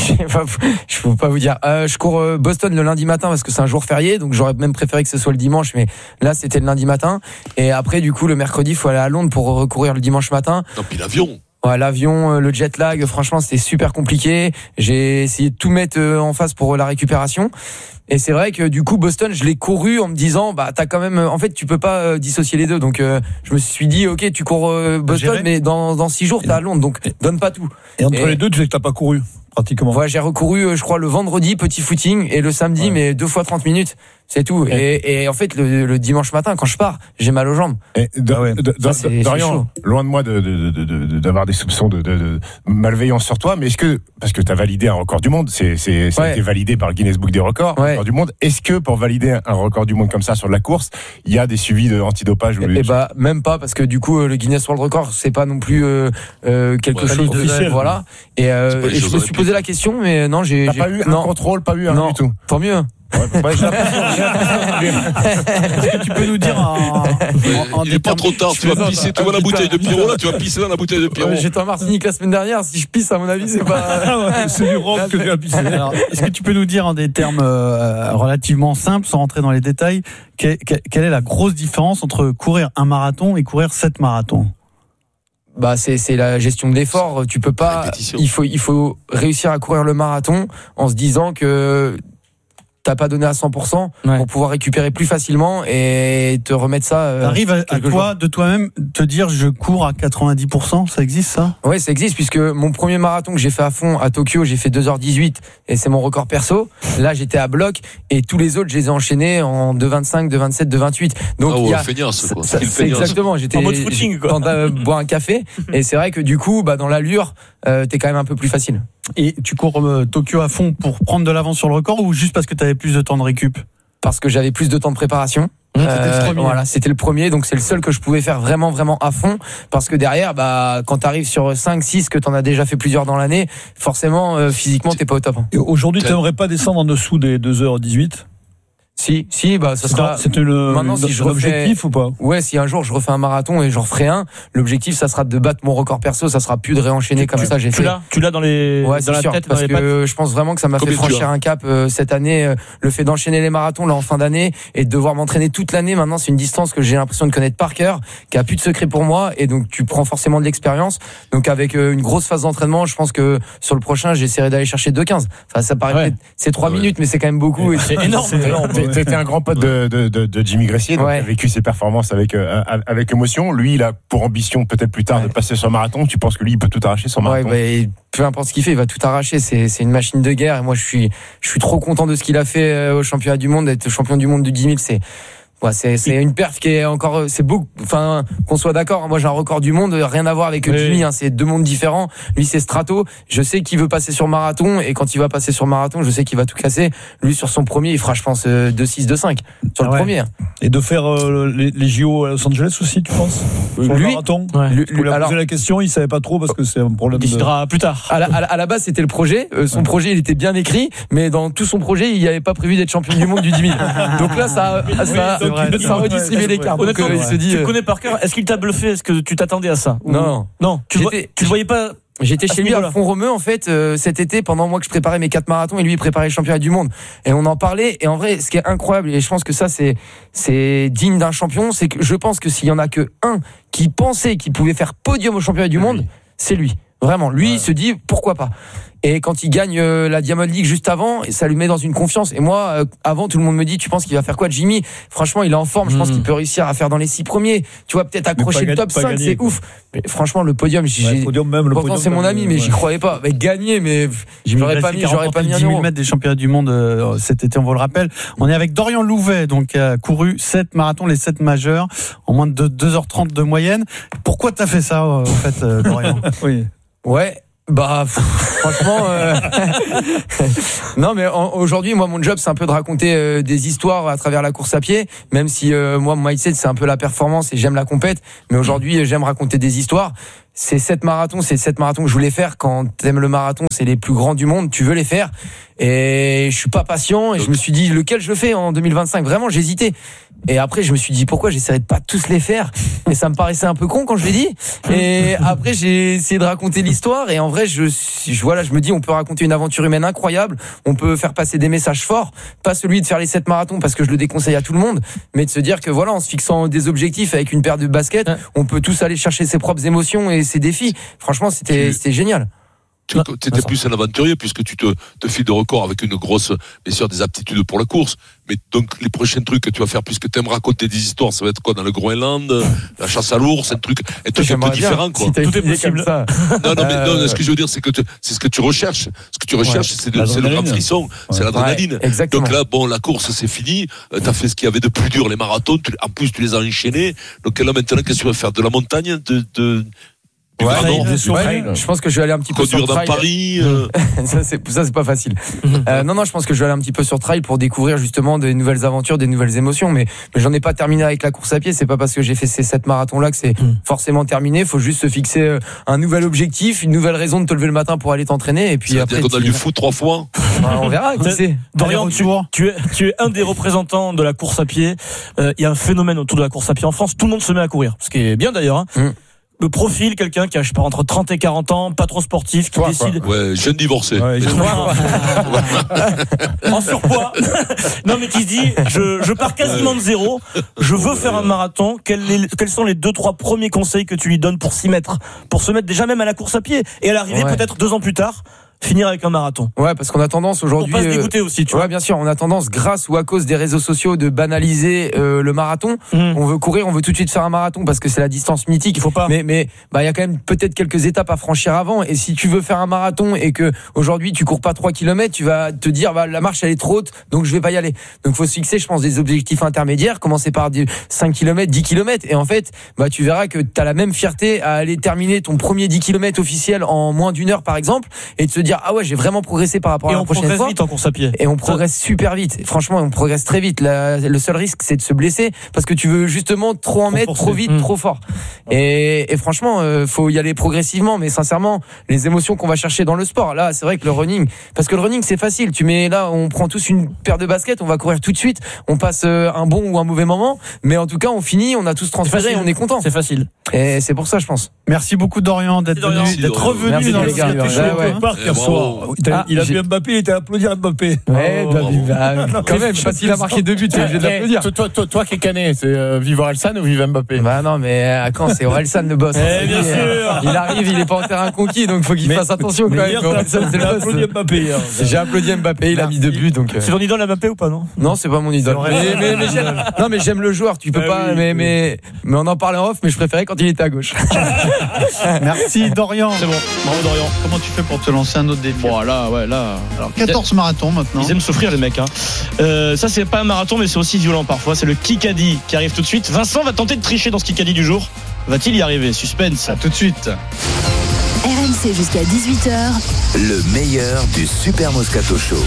Je peux pas vous dire. Je cours Boston le lundi matin parce que c'est un jour férié, donc j'aurais même préféré que ce soit le dimanche, mais là c'était le lundi matin. Et après, du coup, le mercredi, il faut aller à Londres pour recourir le dimanche matin. Non, puis l'avion. Ouais, l'avion, le jet lag, franchement, c'était super compliqué. J'ai essayé de tout mettre en face pour la récupération. Et c'est vrai que du coup, Boston, je l'ai couru en me disant, t'as quand même, en fait, tu peux pas dissocier les deux. Donc, je me suis dit, ok, tu cours Boston, mais dans 6 jours, t'es à Londres, donc donne pas tout. Et entre les deux, tu sais que t'as pas couru, pratiquement. Ouais, j'ai recouru, je crois, le vendredi, petit footing, et le samedi, mais 2 fois 30 minutes. C'est tout. Et en fait, le dimanche matin, quand je pars, j'ai mal aux jambes. Dorian, loin de moi d'avoir des soupçons de malveillance sur toi, mais est-ce que, parce que tu as validé un record du monde, ça a été validé par le Guinness Book des records, record du monde, est-ce que pour valider un record du monde comme ça sur de la course, il y a des suivis de antidopage? Même pas, parce que du coup, le Guinness World Record, c'est pas non plus quelque chose officiel. Voilà. Et je me suis posé la question, mais non, T'as pas eu un contrôle, pas eu un du tout. Tant mieux. Est-ce que tu peux nous dire il est pas trop tard, tu vas pisser dans la bouteille de Pierrot là, tu vas pisser dans la bouteille de Pierrot. J'étais en Martinique la semaine dernière, si je pisse à mon avis c'est pas c'est du rhum que tu vas pisser. Est-ce que tu peux nous dire en des termes relativement simples, sans rentrer dans les détails, quelle est la grosse différence entre courir un marathon et courir 7 marathons? C'est la gestion de l'effort, tu peux pas, il faut réussir à courir le marathon en se disant que t'as pas donné à 100% pour pouvoir récupérer plus facilement et te remettre ça. T'arrives à toi, de toi-même, te dire je cours à 90%, ça existe ça? Ouais, ça existe puisque mon premier marathon que j'ai fait à fond à Tokyo, j'ai fait 2h18 et c'est mon record perso. Là, j'étais à bloc et tous les autres, je les ai enchaînés en 2h25, 2h27, 2h28. Donc c'est exactement, j'étais en mode footing quoi. Boire un café et c'est vrai que du coup, dans l'allure, t'es quand même un peu plus facile. Et tu cours Tokyo à fond pour prendre de l'avance sur le record ou juste parce que tu avais plus de temps de récup? Parce que j'avais plus de temps de préparation. C'était le premier, donc c'est le seul que je pouvais faire vraiment à fond, parce que derrière, quand t'arrives sur 5-6 que t'en as déjà fait plusieurs dans l'année, forcément physiquement t'es pas au top. Et aujourd'hui, t'aimerais pas descendre en dessous des 2h18? Si, ça sera. Maintenant, si je l'objectif ou pas? Ouais, si un jour je refais un marathon et j'en referai un, l'objectif ça sera de battre mon record perso, ça sera plus de réenchaîner comme ça. Tu l'as dans les. Ouais, c'est sûr, parce que je pense vraiment que ça m'a fait franchir un cap cette année. Le fait d'enchaîner les marathons là en fin d'année et de devoir m'entraîner toute l'année. Maintenant, c'est une distance que j'ai l'impression de connaître par cœur, qui a plus de secret pour moi, et donc tu prends forcément de l'expérience. Donc avec une grosse phase d'entraînement, je pense que sur le prochain, j'essaierai d'aller chercher 2h15. Enfin, ça paraît c'est 3 minutes, mais c'est quand même beaucoup. C'est énorme. C'était un grand pote de Jimmy Gressier, donc il a vécu ses performances avec émotion. Lui, il a pour ambition peut-être plus tard de passer sur marathon. Tu penses que lui, il peut tout arracher sur marathon? Peu importe ce qu'il fait, il va tout arracher. C'est une machine de guerre. Et moi, je suis trop content de ce qu'il a fait au championnat du monde, d'être champion du monde du 10 000. C'est une perf qui est encore, c'est beau, enfin, qu'on soit d'accord. Moi, j'ai un record du monde, rien à voir avec Jimmy, c'est 2 mondes différents. Lui, c'est Strato. Je sais qu'il veut passer sur marathon, et quand il va passer sur marathon, je sais qu'il va tout casser. Lui, sur son premier, il fera, je pense, 2-6, 2-5. Sur le premier. Et de faire les JO à Los Angeles aussi, tu penses? Sur le marathon? Lui, il a posé la question, il savait pas trop parce que c'est un problème. Il décidera plus tard. À la base, c'était le projet. Son projet, il était bien écrit, mais dans tout son projet, il n'y avait pas prévu d'être champion du monde du 10 000. Donc là, ça redistribuer les cartes. Il se dit, tu le connais par cœur. Est-ce qu'il t'a bluffé? Est-ce que tu t'attendais à ça? Non. Tu le voyais pas J'étais chez lui à Font-Romeu en fait cet été pendant moi que je préparais mes 4 marathons et lui il préparait le championnat du monde et on en parlait et en vrai ce qui est incroyable et je pense que ça c'est digne d'un champion, c'est que je pense que s'il y en a que un qui pensait qu'il pouvait faire podium au championnat du monde, c'est lui. Vraiment, lui il se dit pourquoi pas. Et quand il gagne la Diamond League juste avant, ça lui met dans une confiance. Et moi, avant, tout le monde me dit, tu penses qu'il va faire quoi, Jimmy? Franchement, il est en forme. Je pense qu'il peut réussir à faire dans les 6 premiers. Tu vois, peut-être accrocher le top 5, c'est ouf. Mais franchement, le podium, pourtant c'est mon ami, mais j'y croyais pas. Mais gagner, mais j'aurais pas mis un 10 000 mètres des championnats du monde cet été, on vous le rappelle. On est avec Dorian Louvet, donc qui a couru 7 marathons, les 7 majeurs, en moins de 2h30 de moyenne. Pourquoi t'as fait ça, en fait, Dorian? Oui. Ouais. Bah franchement non mais aujourd'hui moi mon job c'est un peu de raconter des histoires à travers la course à pied, même si moi mon mindset c'est un peu la performance et j'aime la compète, mais aujourd'hui j'aime raconter des histoires. C'est 7 marathons que je voulais faire. Quand t'aimes le marathon, c'est les plus grands du monde, tu veux les faire. Et je suis pas patient et je me suis dit lequel je fais en 2025. Vraiment, j'hésitais. Et après, je me suis dit pourquoi j'essaierais de pas tous les faire. Mais ça me paraissait un peu con quand je l'ai dit. Et après, j'ai essayé de raconter l'histoire. Et en vrai, je me dis on peut raconter une aventure humaine incroyable. On peut faire passer des messages forts. Pas celui de faire les 7 marathons parce que je le déconseille à tout le monde. Mais de se dire que voilà, en se fixant des objectifs avec une paire de baskets, on peut tous aller chercher ses propres émotions et ses défis. Franchement, c'était génial. Tu étais plus un aventurier puisque tu te files de record avec une grosse, bien sûr, des aptitudes pour la course. Mais donc, les prochains trucs que tu vas faire, puisque tu aimes raconter des histoires, ça va être quoi, dans le Groenland, la chasse à l'ours, un truc un peu différent, quoi. Si tout est possible. Ça. Non, ce que je veux dire, c'est que c'est ce que tu recherches. Ce que tu recherches, c'est le grand frisson, c'est l'adrénaline. Exactement. Donc là, bon, la course, c'est fini. T'as fait ce qu'il y avait de plus dur, les marathons. En plus, tu les as enchaînés. Donc là, maintenant, qu'est-ce que tu vas faire? De la montagne, je pense que je vais aller un petit peu sur trail. Dans Paris. Ça c'est pas facile. Non, je pense que je vais aller un petit peu sur trail pour découvrir justement des nouvelles aventures, des nouvelles émotions. Mais j'en ai pas terminé avec la course à pied. C'est pas parce que j'ai fait ces 7 marathons là que c'est forcément terminé. Faut juste se fixer un nouvel objectif, une nouvelle raison de te lever le matin pour aller t'entraîner. Et puis après, on a du foot 3 fois. On verra. Qui sait. Dorian, tu es un des représentants de la course à pied. Il y a un phénomène autour de la course à pied en France. Tout le monde se met à courir, ce qui est bien d'ailleurs. Le profil, quelqu'un qui a, je sais pas, entre 30 et 40 ans, pas trop sportif, qui décide. Ouais, jeune divorcé. En surpoids. Non, mais qui se dit, je pars quasiment de zéro, je veux faire un marathon. Quels sont les 2-3 premiers conseils que tu lui donnes pour s'y mettre? Pour se mettre déjà même à la course à pied. Et à l'arrivée, peut-être 2 ans plus tard, finir avec un marathon. Ouais, parce qu'on a tendance aujourd'hui. Pour pas se dégoûter aussi, tu vois. Ouais, bien sûr, on a tendance, grâce ou à cause des réseaux sociaux, de banaliser le marathon. On veut courir, on veut tout de suite faire un marathon parce que c'est la distance mythique. Il faut pas. Mais il y a quand même peut-être quelques étapes à franchir avant. Et si tu veux faire un marathon et que aujourd'hui tu cours pas 3 km, tu vas te dire la marche elle est trop haute, donc je vais pas y aller. Donc faut se fixer, je pense, des objectifs intermédiaires. Commencer par 5 km, 10 km, et en fait, tu verras que t'as la même fierté à aller terminer ton premier 10 km officiel en moins d'1 heure par exemple, et de se dire ah ouais, j'ai vraiment progresser par rapport à la prochaine fois. Et on progresse vite en course à pied. Et on progresse super vite. Franchement, on progresse très vite. Le seul risque, c'est de se blesser parce que tu veux justement trop en mettre, trop vite, trop fort. Et franchement, faut y aller progressivement. Mais sincèrement, les émotions qu'on va chercher dans le sport, là, c'est vrai que le running, parce que le running, c'est facile. On prend tous une paire de baskets, on va courir tout de suite. On passe un bon ou un mauvais moment, mais en tout cas, on finit, on a tous transféré, on est content. C'est facile. Et c'est pour ça, je pense. Merci beaucoup, Dorian, d'être revenu Merci dans le parc hier soir. Il a vu Mbappé, il était applaudi à Mbappé. Ouais, quand même, parce qu'il a marqué 2 buts, j'ai obligé d'applaudir. Toi qui es cané, c'est vive Orelsan ou vive Mbappé? Bah non, mais à quand c'est Orelsan le boss? Bien sûr. Il arrive, il est pas en terrain conquis, donc faut qu'il fasse attention quand même. Orelsan, c'est le boss. Mbappé hier. J'ai applaudi Mbappé, il a mis 2 buts, donc. C'est ton idole Mbappé ou pas, non? Non, c'est pas mon idole. Mais j'aime le joueur, tu peux pas, mais on en parlait en off, mais je préférais quand il était à gauche. Merci Dorian. C'est bon. Bravo Dorian. Comment tu fais pour te lancer un autre défi? Bon, là. Alors 14 marathons maintenant. Ils aiment s'offrir les mecs. Ça c'est pas un marathon, mais c'est aussi violent parfois. C'est le Kikadi qui arrive tout de suite. Vincent va tenter de tricher dans ce Kikadi du jour. Va-t-il y arriver? Suspense. À tout de suite. RMC jusqu'à 18h. Le meilleur du Super Moscato Show.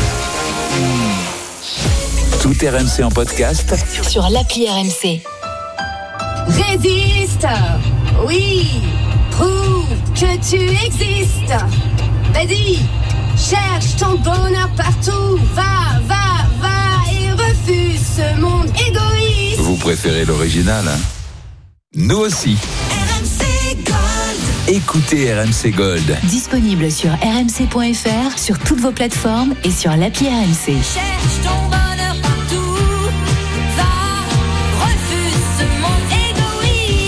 Tout RMC en podcast sur l'appli RMC. Résiste, oui, prouve que tu existes. Vas-y, cherche ton bonheur partout. Va et refuse ce monde égoïste. Vous préférez l'original, hein? Nous aussi. RMC Gold. écoutez RMC Gold. Disponible sur rmc.fr, sur toutes vos plateformes et sur l'appli RMC. Cherche ton bonheur partout, va, refuse ce monde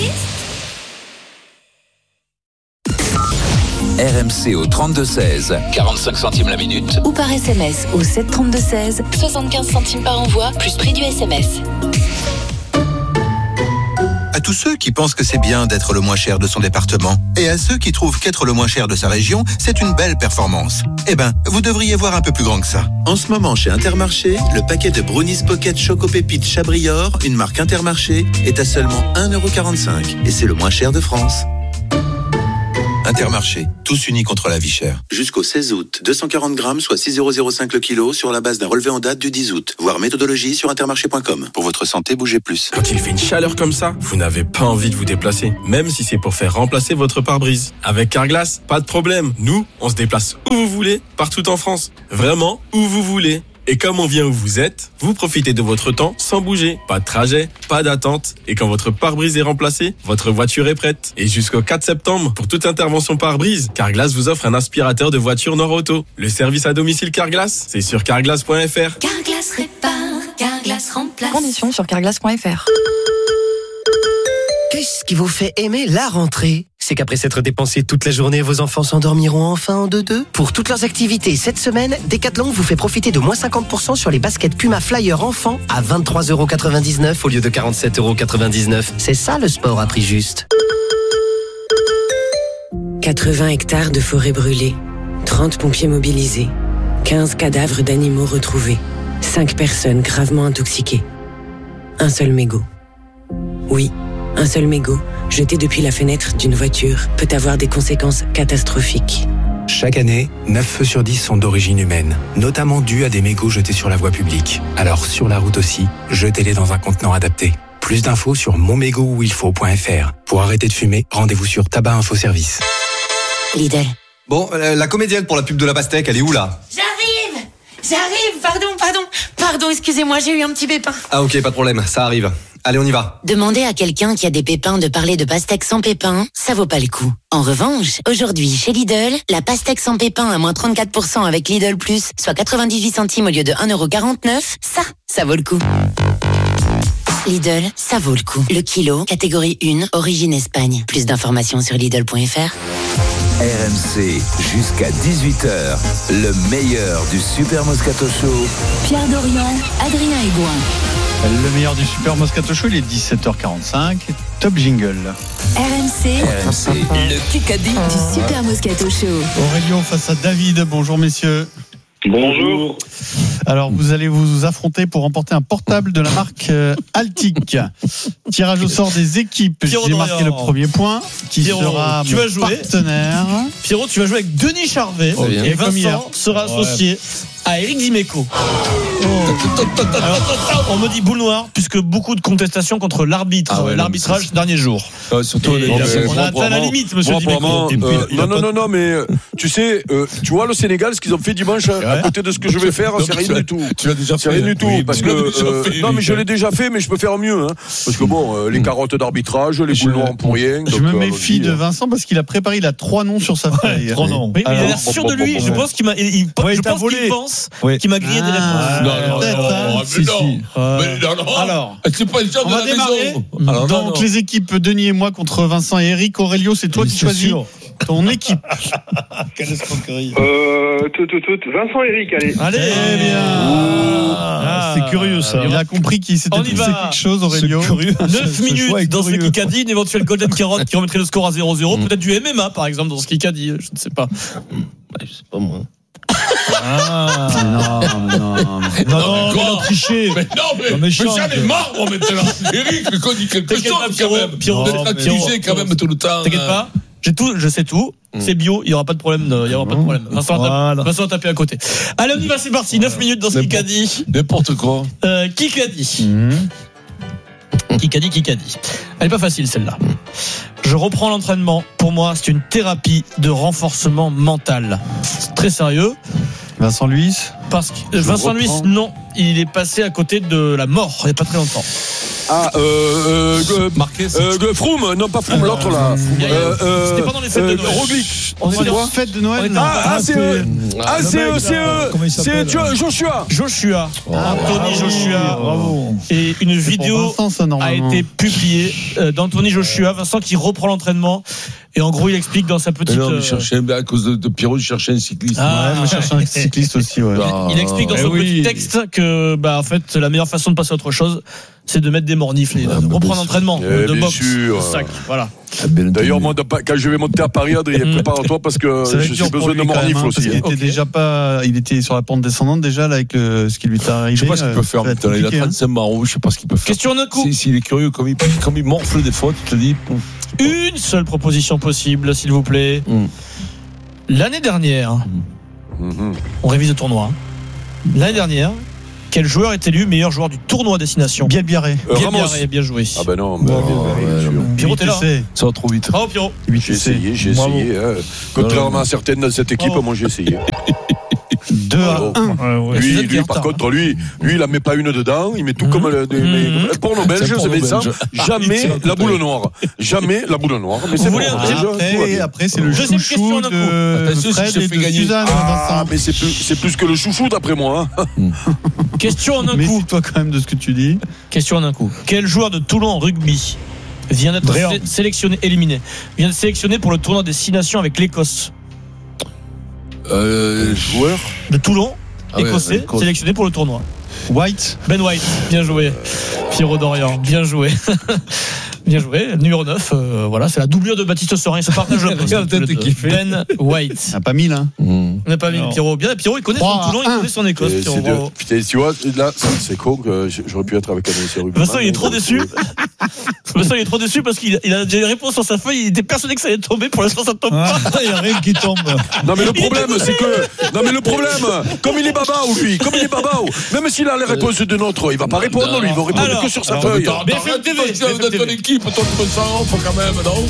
égoïste. RMC au 32-16, 45 centimes la minute. Ou par SMS au 732-16, 75 centimes par envoi, plus prix du SMS. À tous ceux qui pensent que c'est bien d'être le moins cher de son département, et à ceux qui trouvent qu'être le moins cher de sa région, c'est une belle performance. Eh ben, vous devriez voir un peu plus grand que ça. En ce moment, chez Intermarché, le paquet de Brownies Pocket Choco Pépites Chabrior, une marque Intermarché, est à seulement 1,45 €. Et c'est le moins cher de France. Intermarché, tous unis contre la vie chère. Jusqu'au 16 août, 240 grammes, soit 6,05 € le kilo, sur la base d'un relevé en date du 10 août. Voir méthodologie sur intermarché.com. Pour votre santé, bougez plus. Quand il fait une chaleur comme ça, vous n'avez pas envie de vous déplacer, même si c'est pour faire remplacer votre pare-brise. Avec Carglass, pas de problème. Nous, on se déplace où vous voulez, partout en France. Vraiment, où vous voulez. Et comme on vient où vous êtes, vous profitez de votre temps sans bouger. Pas de trajet, pas d'attente. Et quand votre pare-brise est remplacé, votre voiture est prête. Et jusqu'au 4 septembre, pour toute intervention pare-brise, Carglass vous offre un aspirateur de voiture Nord-Auto. Le service à domicile Carglass, c'est sur carglass.fr. Carglass répare, Carglass remplace. Conditions sur carglass.fr. Qu'est-ce qui vous fait aimer la rentrée ? C'est qu'après s'être dépensé toute la journée, vos enfants s'endormiront enfin en 2-2 ? Pour toutes leurs activités cette semaine, Decathlon vous fait profiter de moins 50% sur les baskets Puma Flyer enfants à 23,99 € au lieu de 47,99 €. C'est ça le sport à prix juste. 80 hectares de forêt brûlée, 30 pompiers mobilisés, 15 cadavres d'animaux retrouvés, 5 personnes gravement intoxiquées. Un seul mégot. Oui, un seul mégot, jeté depuis la fenêtre d'une voiture, peut avoir des conséquences catastrophiques. Chaque année, 9 feux sur 10 sont d'origine humaine, notamment dus à des mégots jetés sur la voie publique. Alors sur la route aussi, jetez-les dans un contenant adapté. Plus d'infos sur monmégotuilfaut.fr. Pour arrêter de fumer, rendez-vous sur Tabac Info Service. Lidl. Bon, la comédienne pour la pub de la pastèque, elle est où là ? J'arrive, pardon, excusez-moi, j'ai eu un petit pépin. Ah ok, pas de problème, ça arrive. Allez, on y va. Demandez à quelqu'un qui a des pépins de parler de pastèque sans pépins, ça vaut pas le coup. En revanche, aujourd'hui, chez Lidl, la pastèque sans pépins à moins 34% avec Lidl Plus, soit 98 centimes au lieu de 1,49 €, ça vaut le coup. Lidl, ça vaut le coup. Le kilo, catégorie 1, origine Espagne. Plus d'informations sur Lidl.fr. RMC, jusqu'à 18h, le meilleur du Super Moscato Show. Pierre Dorian, Adrien Aigouin. Le meilleur du Super Moscato Show, il est 17h45. Top jingle. RMC, le Kikadi du Super Moscato Show. Aurélio face à David. Bonjour messieurs. Bonjour. Alors vous allez vous affronter pour remporter un portable de la marque Altic. Tirage au sort des équipes. Pierrot, j'ai marqué le premier point qui Pierrot, sera tu mon vas jouer. Partenaire. Pierrot, tu vas jouer avec Denis Charvet et Vincent sera associé à Eric Dimeco. Alors, on me dit boule noire puisque beaucoup de contestations contre l'arbitrage ces derniers jours. Surtout on a atteint la limite, monsieur Dimeco. Non, mais tu sais, tu vois le Sénégal, ce qu'ils ont fait dimanche à côté de ce que je vais faire, c'est rien du tout. Tu l'as déjà fait. C'est rien du tout, parce que non, mais je l'ai déjà fait, mais je peux faire mieux, hein. Parce que bon, les carottes d'arbitrage, les boules noires pour rien. Je me méfie de Vincent parce qu'il a préparé, il a 3 noms sur sa feuille. 3 noms. Mais il a l'air sûr de lui. Je pense qu'il m'a, qu'il pense qu'il m'a grillé des réponses. Non. Alors, c'est pas le genre de la maison. Donc les équipes Denis et moi contre Vincent et Eric. Aurélio, c'est toi qui choisis ton équipe. Quelle escroquerie. Vincent et Eric, allez. Allez, bien. C'est curieux ça. Il a compris qu'il s'était passé quelque chose, Aurélio. C'est curieux. 9 minutes dans ce Kikadi, une éventuelle Golden Carotte qui remettrait le score à 0-0. Peut-être du MMA par exemple dans ce Kikadi, je ne sais pas. Je sais pas moi. Non, mais on triché. Mais j'en ai marre, moi, maintenant. Eric, il dit quelque chose, quand même. Pierrot, accusé, quand même, tout le temps. T'inquiète pas. Je sais tout. C'est bio, il n'y aura pas de problème. Vincent va taper à côté. Allez, on y va, c'est parti. 9 minutes dans ce Kikadi. N'importe quoi. Kikadi. Kikadi. Elle est pas facile, celle-là. Je reprends l'entraînement. Pour moi, c'est une thérapie de renforcement mental. C'est très sérieux. Vincent Luis. Parce que Vincent Luis, non, il est passé à côté de la mort il n'y a pas très longtemps. Froome, non pas Froome, l'autre là. C'était pendant les fêtes de Noël. Roglic. On est dans les fêtes de Noël. C'est Joshua. Anthony Joshua. Bravo. Et une vidéo a été publiée d'Anthony Joshua, Vincent, qui reprend l'entraînement. Et en gros, il explique dans sa petite. Non, mais à cause de Pierrot, il cherchait un cycliste. Je cherchais un cycliste aussi. Ouais. Il explique dans son petit texte que, en fait, la meilleure façon de passer à autre chose, c'est de mettre des mornifs, de reprendre l'entraînement, de boxe, de sac. Voilà. D'ailleurs, moi, quand je vais monter à Paris, Adrien, prépare-toi parce que j'ai besoin de mornifs aussi. Il était sur la pente descendante déjà là avec ce qui lui est arrivé. Je sais pas ce qu'il peut faire. Il a 35 marrons, je sais pas ce qu'il peut faire. Question d'un coup. S'il est curieux, comme il morfle des fois, tu te dis. Une seule proposition possible, s'il vous plaît. L'année dernière, on révise le tournoi. L'année dernière, quel joueur est élu meilleur joueur du tournoi destination? Bielbiarré. Bien joué. Ah ben non, Pierrot, t'es là. Ça va trop vite. Bravo, Pierrot. J'ai essayé. Contrairement à certaines dans cette équipe, moi j'ai essayé. 2-1. Lui, par contre, lui, il la met pas une dedans, il met tout comme le porno belge, c'est ça. Jamais la boule noire. Jamais la boule noire. Mais c'est bon. Après, c'est le chouchou de Fred et de Suzanne. Mais c'est plus que le chouchou d'après moi. Question en un coup. Méfie-toi quand même de ce que tu dis. Question en un coup. Quel joueur de Toulon en rugby vient d'être vient d'être sélectionné pour le tournoi des 6 nations avec l'Écosse? Joueur de Toulon, écossais, sélectionné pour le tournoi. Ben White, bien joué. Pierrot Dorian, bien joué. Bien joué, numéro 9, voilà, c'est la doublure de Baptiste Sorin, il se partage le poste. Ben White. On n'a pas mis là. On n'a pas mis Pierrot. Bien, Pierrot, il connaît son Toulon, il connaît son Écosse. Putain, tu vois, là, c'est con que j'aurais pu être avec un essai rugby. Vincent, il est trop déçu. Vincent, il est trop déçu parce qu'il a déjà une réponse sur sa feuille, il était persuadé que ça allait tomber, pour l'instant ça ne tombe pas. Il n'y a rien qui tombe. Non, mais le problème, c'est que, comme il est babao, lui, même s'il a les réponses de notre, il va pas répondre, lui, il va répondre que sur sa feuille. BFM TV, de ton équipe, toi tu me sens quand même, non?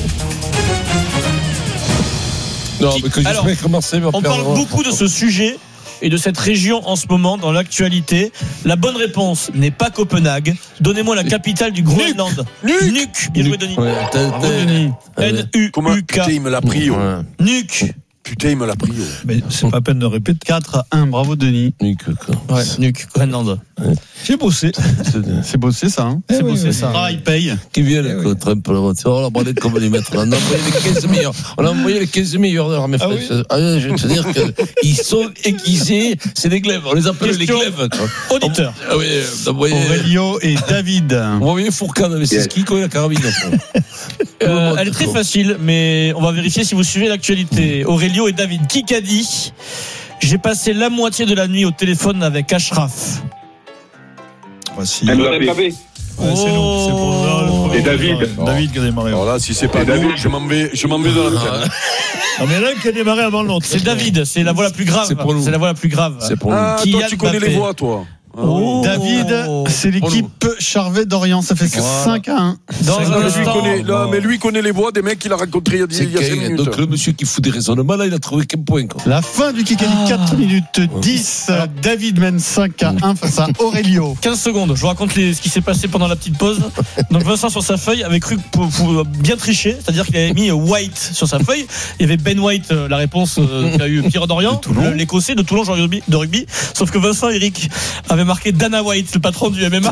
Non, mais que alors, on parle beaucoup de ce sujet et de cette région en ce moment dans l'actualité. La bonne réponse n'est pas Copenhague. Donnez-moi la capitale du Groenland. Nuuk. Bien joué, Denis. N-U-U-K. Putain, il me l'a pris. Nuuk. Putain, il me l'a pris. Mais c'est pas la peine de répéter. 4-1, bravo Denis. Nuuk, Groenland. J'ai bossé. C'est bossé ça. Hein. C'est bossé ça. Ah, il paye. Qui vient le Trump la voiture. On a parlé de comment les mettre. On a envoyé les 15 meilleurs. On a envoyé les 15 meilleurs de l'armée française. Je vais te dire qu'ils sont aiguisés. C'est des glaives. On les appelle les glaives. Auditeur. Ah oui, Aurélio et David. On va envoyer Fourcade, mais c'est ce qui connaît la carabine. Elle est très facile, mais on va vérifier si vous suivez l'actualité. Aurélio et David, qui qu'a dit j'ai passé la moitié de la nuit au téléphone avec Ashraf? Voici. Mbappé. C'est nous. Et David. David qui a démarré. Alors là, si c'est pas nous, je m'en vais dans la tête. Non, mais l'un qui a démarré avant l'autre. C'est David, c'est la voix la plus grave. C'est la voix la plus grave. C'est pour nous. Ah, toi, tu connais les voix, toi. David, c'est l'équipe Charvet-Dorian, ça fait 5-1. Mais lui connaît les voix des mecs qu'il a rencontrés il y a 5 minutes. Donc le monsieur qui fout des raisonnements là, il a trouvé qu'un point. La fin du Kikadi, 4 minutes 10. David mène 5-1 face à Aurélio. 15 secondes, je vous raconte ce qui s'est passé pendant la petite pause. Donc Vincent sur sa feuille avait cru pour bien tricher, c'est-à-dire qu'il avait mis White sur sa feuille. Il y avait Ben White, la réponse qu'a eu Pierre Dorian, l'Écossais de Toulon, joueur de rugby. Sauf que Vincent Eric avait marqué Dana White, le patron du MMA.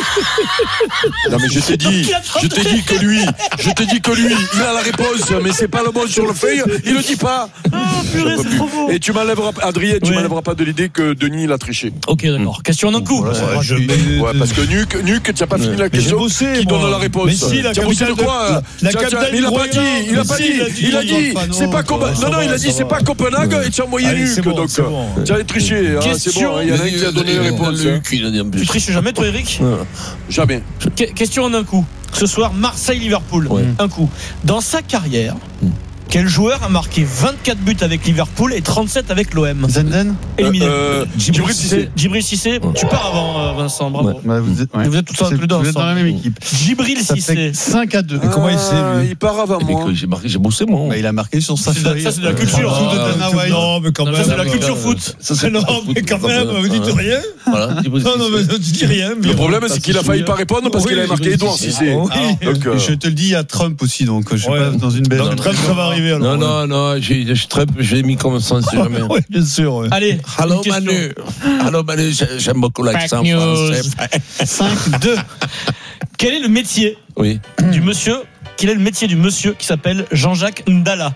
Non mais je t'ai dit que lui, il a la réponse, mais c'est pas le bon sur le feuille, il le dit pas. Purée, c'est trop beau. Et tu m'enlèveras, Adrien, m'enlèveras pas de l'idée que Denis l'a triché. Ok, d'accord. Question en un coup. Parce que Nuuk, tu n'as pas fini la question. Qui donne la réponse? Mais si, la capitale de quoi? La capitale du Groenland. Il a dit, c'est pas Copenhague. Non, il a dit c'est pas Copenhague et tu as envoyé Nuuk. Donc, tu as triché. C'est bon, il y en a un qui a donné la réponse. Tu triches jamais, toi, Eric? Jamais. Question en un coup. Ce soir, Marseille-Liverpool. Un coup. Dans sa carrière, Quel joueur a marqué 24 buts avec Liverpool et 37 avec l'OM? Zenden. Éliminé. Djibril Cissé. Djibril Cissé. Tu pars avant, Vincent. Bravo. Vous êtes tous les deux dans la même équipe. Djibril Cissé. 5-2. Comment il sait, lui? Il part avant moi. J'ai bossé moi. Il a marqué sur sa feuille. Ça, c'est de la culture. Non, mais quand même. Ça, c'est de la culture foot. Non, mais quand même, vous dites rien. Voilà. Non, mais tu dis rien. Le problème, c'est qu'il a failli pas répondre parce qu'il avait marqué Edouard Cissé. Je te le dis, il y a Trump aussi, donc je suis pas dans une belle. Donc Trump, ça va arriver alors. Non, Trump, je l'ai mis comme ça, c'est jamais. Oui, bien sûr. Allez. Allô Manu, j'aime beaucoup l'accent français. 5-2. Quel est le métier du monsieur? Quel est le métier du monsieur qui s'appelle Jean-Jacques Ndala?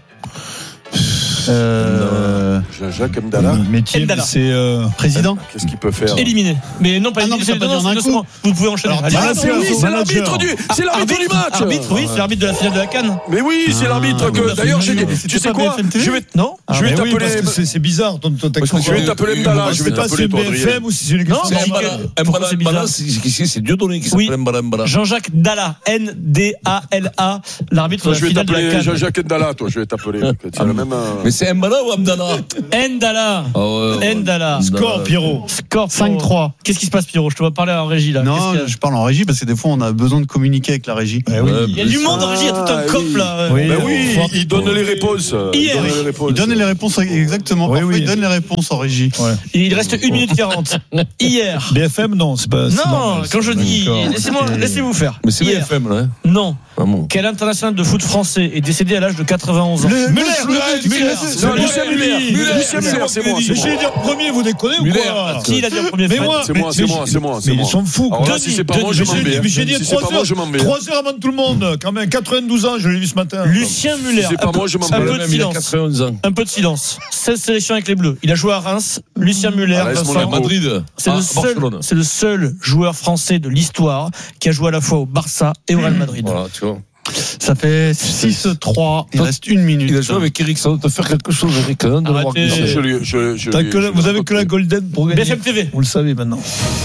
Jean-Jacques Ndala. Métier, c'est président. Qu'est-ce qu'il peut faire? Éliminé. Mais non, pas éliminé. Vous pouvez enchaîner. C'est l'arbitre du match. Arbitre, oui, c'est l'arbitre de la finale de la CAN. Mais oui, c'est l'arbitre que. D'ailleurs, tu sais quoi? Je vais t'appeler. C'est bizarre ton texte. Je vais t'appeler Ndala. Je vais t'appeler toi. BFM ou si c'est une question. Mbala, c'est Dieudonné qui s'appelle Mbala. Jean-Jacques Ndala, Ndala, l'arbitre de la finale de la CAN. Je vais t'appeler Jean-Jacques Ndala, toi. Je vais t'appeler. C'est le même. Mais c'est Mbala ou Abdallah? Ndala. Score, Pierrot. Score 5-3. Qu'est-ce qui se passe, Pierrot? Je te vois parler en régie là. Non, je parle en régie parce que des fois on a besoin de communiquer avec la régie. Il y a du monde en régie, il y a tout un cop là. Il donne les réponses. Il donne les réponses exactement. Parfois il donne les réponses en régie. Il reste 1 minute 40. Hier. BFM, non, c'est pas. Non, quand je dis, laissez-vous faire. Mais c'est BFM là. Non. Quel international de foot français est décédé à l'âge de 91 ans? Muller, Lucien Muller, c'est moi. J'ai dit en premier, vous déconnez ou quoi? Qui l'a dit en premier? Mais moi, c'est moi. Mais ils sont fous. Si c'est pas moi, je m'en vais. J'ai dit 3 heures avant tout le monde. Quand même, 92 ans, je l'ai vu ce matin. Lucien Muller. Si c'est pas moi, je m'en vais. Il a 91 ans. Un peu de silence. 16 sélections avec les Bleus. Il a joué à Reims. Lucien Muller. Madrid. C'est le seul joueur français de l'histoire qui a joué à la fois au Barça et au Real Madrid. Voilà, tu vois. Ça fait 6-3. Il reste 1 minute. Il a joué avec Eric, ça doit te faire quelque chose, Eric. Arrêtez. Vous avez que la Golden pour gagner. BFM TV. Vous le savez maintenant.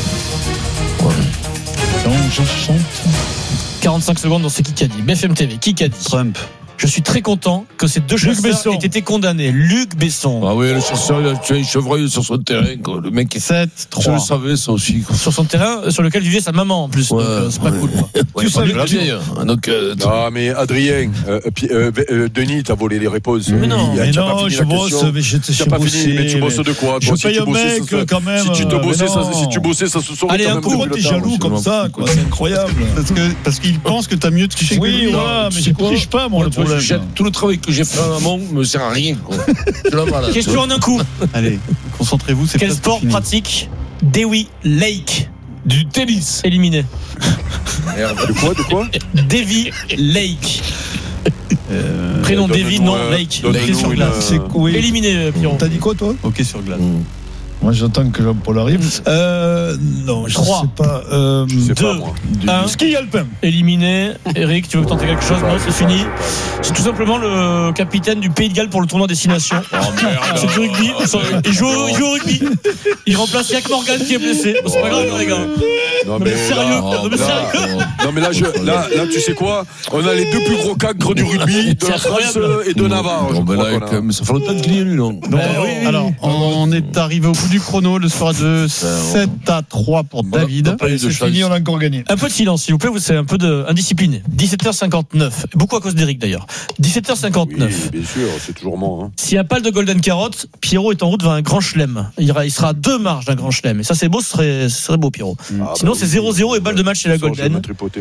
45 secondes dans ce qui a dit. BFM TV. Qui a dit? Trump. Je suis très content que ces deux chasseurs aient été condamnés. Luc Besson. Ah oui, le chasseur, il a tué un chevreuil sur son terrain, quoi. Le mec est 7-3. Je le savais, ça aussi, quoi. Sur son terrain, sur lequel vivait sa maman, en plus. Ouais, donc, c'est pas cool, quoi. Tu savais la vieille. Donc, non, mais Adrien, Denis, t'as volé les réponses. Mais non, je bosse, mais j'étais chez Bossé. Mais tu bosses de quoi? Je paye un mec, quand même. Si tu bossais, ça se saurait. Allez, un coup, t'es jaloux comme ça, quoi. C'est incroyable. Parce qu'il pense que t'as mieux triché que lui. Oui, voilà, mais je triche pas, moi, le problème. Tout le travail que j'ai fait en amont me sert à rien, quoi. Question en un coup. Allez, concentrez-vous. Quel sport pratique Dewi Lake? Du tennis. Éliminé. De quoi Davy Lake. Prénom Davy, non Lake. Hockey sur glace. Éliminé, Pierrot. T'as dit quoi, toi? Hockey sur glace. Moi, j'attends que Jean-Paul arrive. Non, je 3, sais pas. 2, 1. Ski alpin. Éliminé. Eric, tu veux tenter quelque chose? Non, c'est fini. C'est tout simplement le capitaine du Pays de Galles pour le tournoi Destination. Oh merde. C'est du rugby. Il joue au rugby. Il remplace Yannick Morgan qui est blessé. C'est pas grave, les gars. Non, mais sérieux. Non, mais là, tu sais quoi? On a les deux plus gros cancres du rugby, de la France et de Navarre. Mais ça fait longtemps qu'il y a lui, non? Alors, on est arrivé au bout du chrono. Le score de 7-3 pour David. C'est fini, on a encore gagné. Un peu de silence, s'il vous plaît. C'est un peu indiscipliné. 17h59. Beaucoup à cause d'Eric, d'ailleurs. 17h59. Oui, bien sûr, c'est toujours moi. S'il n'y a pas de Golden Carrot, Pierrot est en route vers un grand chelem. Il sera à 2 marges d'un grand chelem. Et ça, c'est beau, ce serait beau, Pierrot. Sinon, c'est 0-0 et balle de match chez la Golden.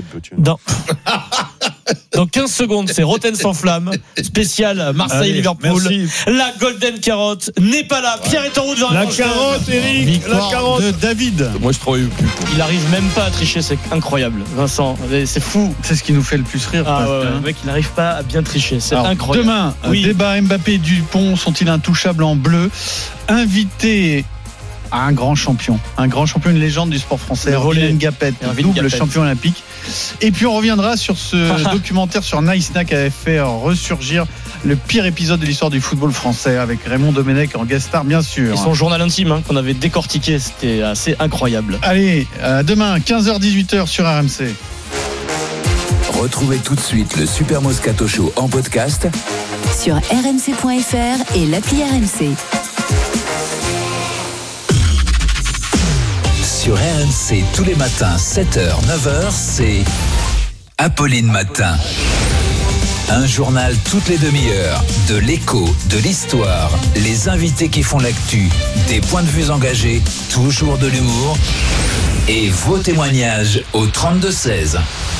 Dans 15 secondes, c'est Rotten sans flamme, spécial Marseille-Liverpool. La Golden Carotte n'est pas là. Pierre est en route vers la carotte, Eric. La carotte de David. Moi, je travaille plus. Il arrive même pas à tricher, c'est incroyable. Vincent, c'est fou. C'est ce qui nous fait le plus rire. Le mec, il n'arrive pas à bien tricher. C'est incroyable. Demain, débat Mbappé et Dupont sont-ils intouchables en bleu? Invité à un grand champion, une légende du sport français, Roland Gapet, double champion olympique. Et puis on reviendra sur ce documentaire sur Nice qui avait fait ressurgir le pire épisode de l'histoire du football français avec Raymond Domenech en guest star, bien sûr. Et son journal intime qu'on avait décortiqué, c'était assez incroyable. Allez, demain 15h-18h sur RMC. Retrouvez tout de suite le Super Moscato Show en podcast sur rmc.fr et l'appli RMC. Sur RMC tous les matins 7h, 9h, c'est Apolline Matin. Un journal toutes les demi-heures, de l'écho, de l'histoire, les invités qui font l'actu, des points de vue engagés, toujours de l'humour et vos témoignages au 32-16.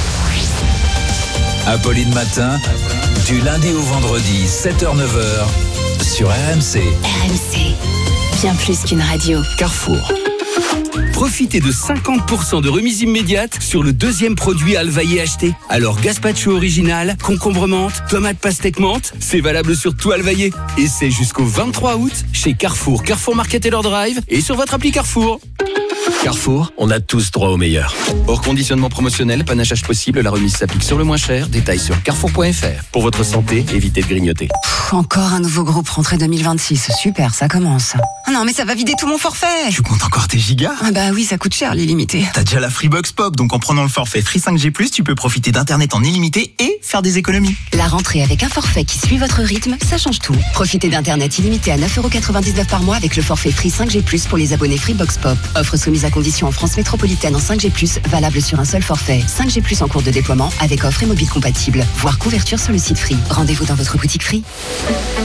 Apolline Matin, du lundi au vendredi, 7h-9h, sur RMC. RMC, bien plus qu'une radio. Carrefour. Profitez de 50% de remise immédiate sur le deuxième produit Alvaillé acheté. Alors gazpacho original, concombre menthe, tomate pastèque menthe, c'est valable sur tout Alvaillé. Et c'est jusqu'au 23 août chez Carrefour, Carrefour Market et leur drive et sur votre appli Carrefour. Carrefour, on a tous droit au meilleur. Hors conditionnement promotionnel, panachage possible, la remise s'applique sur le moins cher. Détails sur carrefour.fr. Pour votre santé, évitez de grignoter. Encore un nouveau groupe rentrée 2026. Super, ça commence. Ah non, mais ça va vider tout mon forfait. Tu comptes encore tes gigas? Ah bah oui, ça coûte cher l'illimité. T'as déjà la Freebox Pop, donc en prenant le forfait Free 5G+, tu peux profiter d'internet en illimité et faire des économies. La rentrée avec un forfait qui suit votre rythme, ça change tout. Profitez d'internet illimité à 9,99€ par mois avec le forfait Free 5G+, pour les abonnés Freebox Pop. Offre soumise à condition en France métropolitaine en 5G+, valable sur un seul forfait. 5G+, en cours de déploiement avec offre et mobile compatible. Voir couverture sur le site Free. Rendez-vous dans votre boutique Free.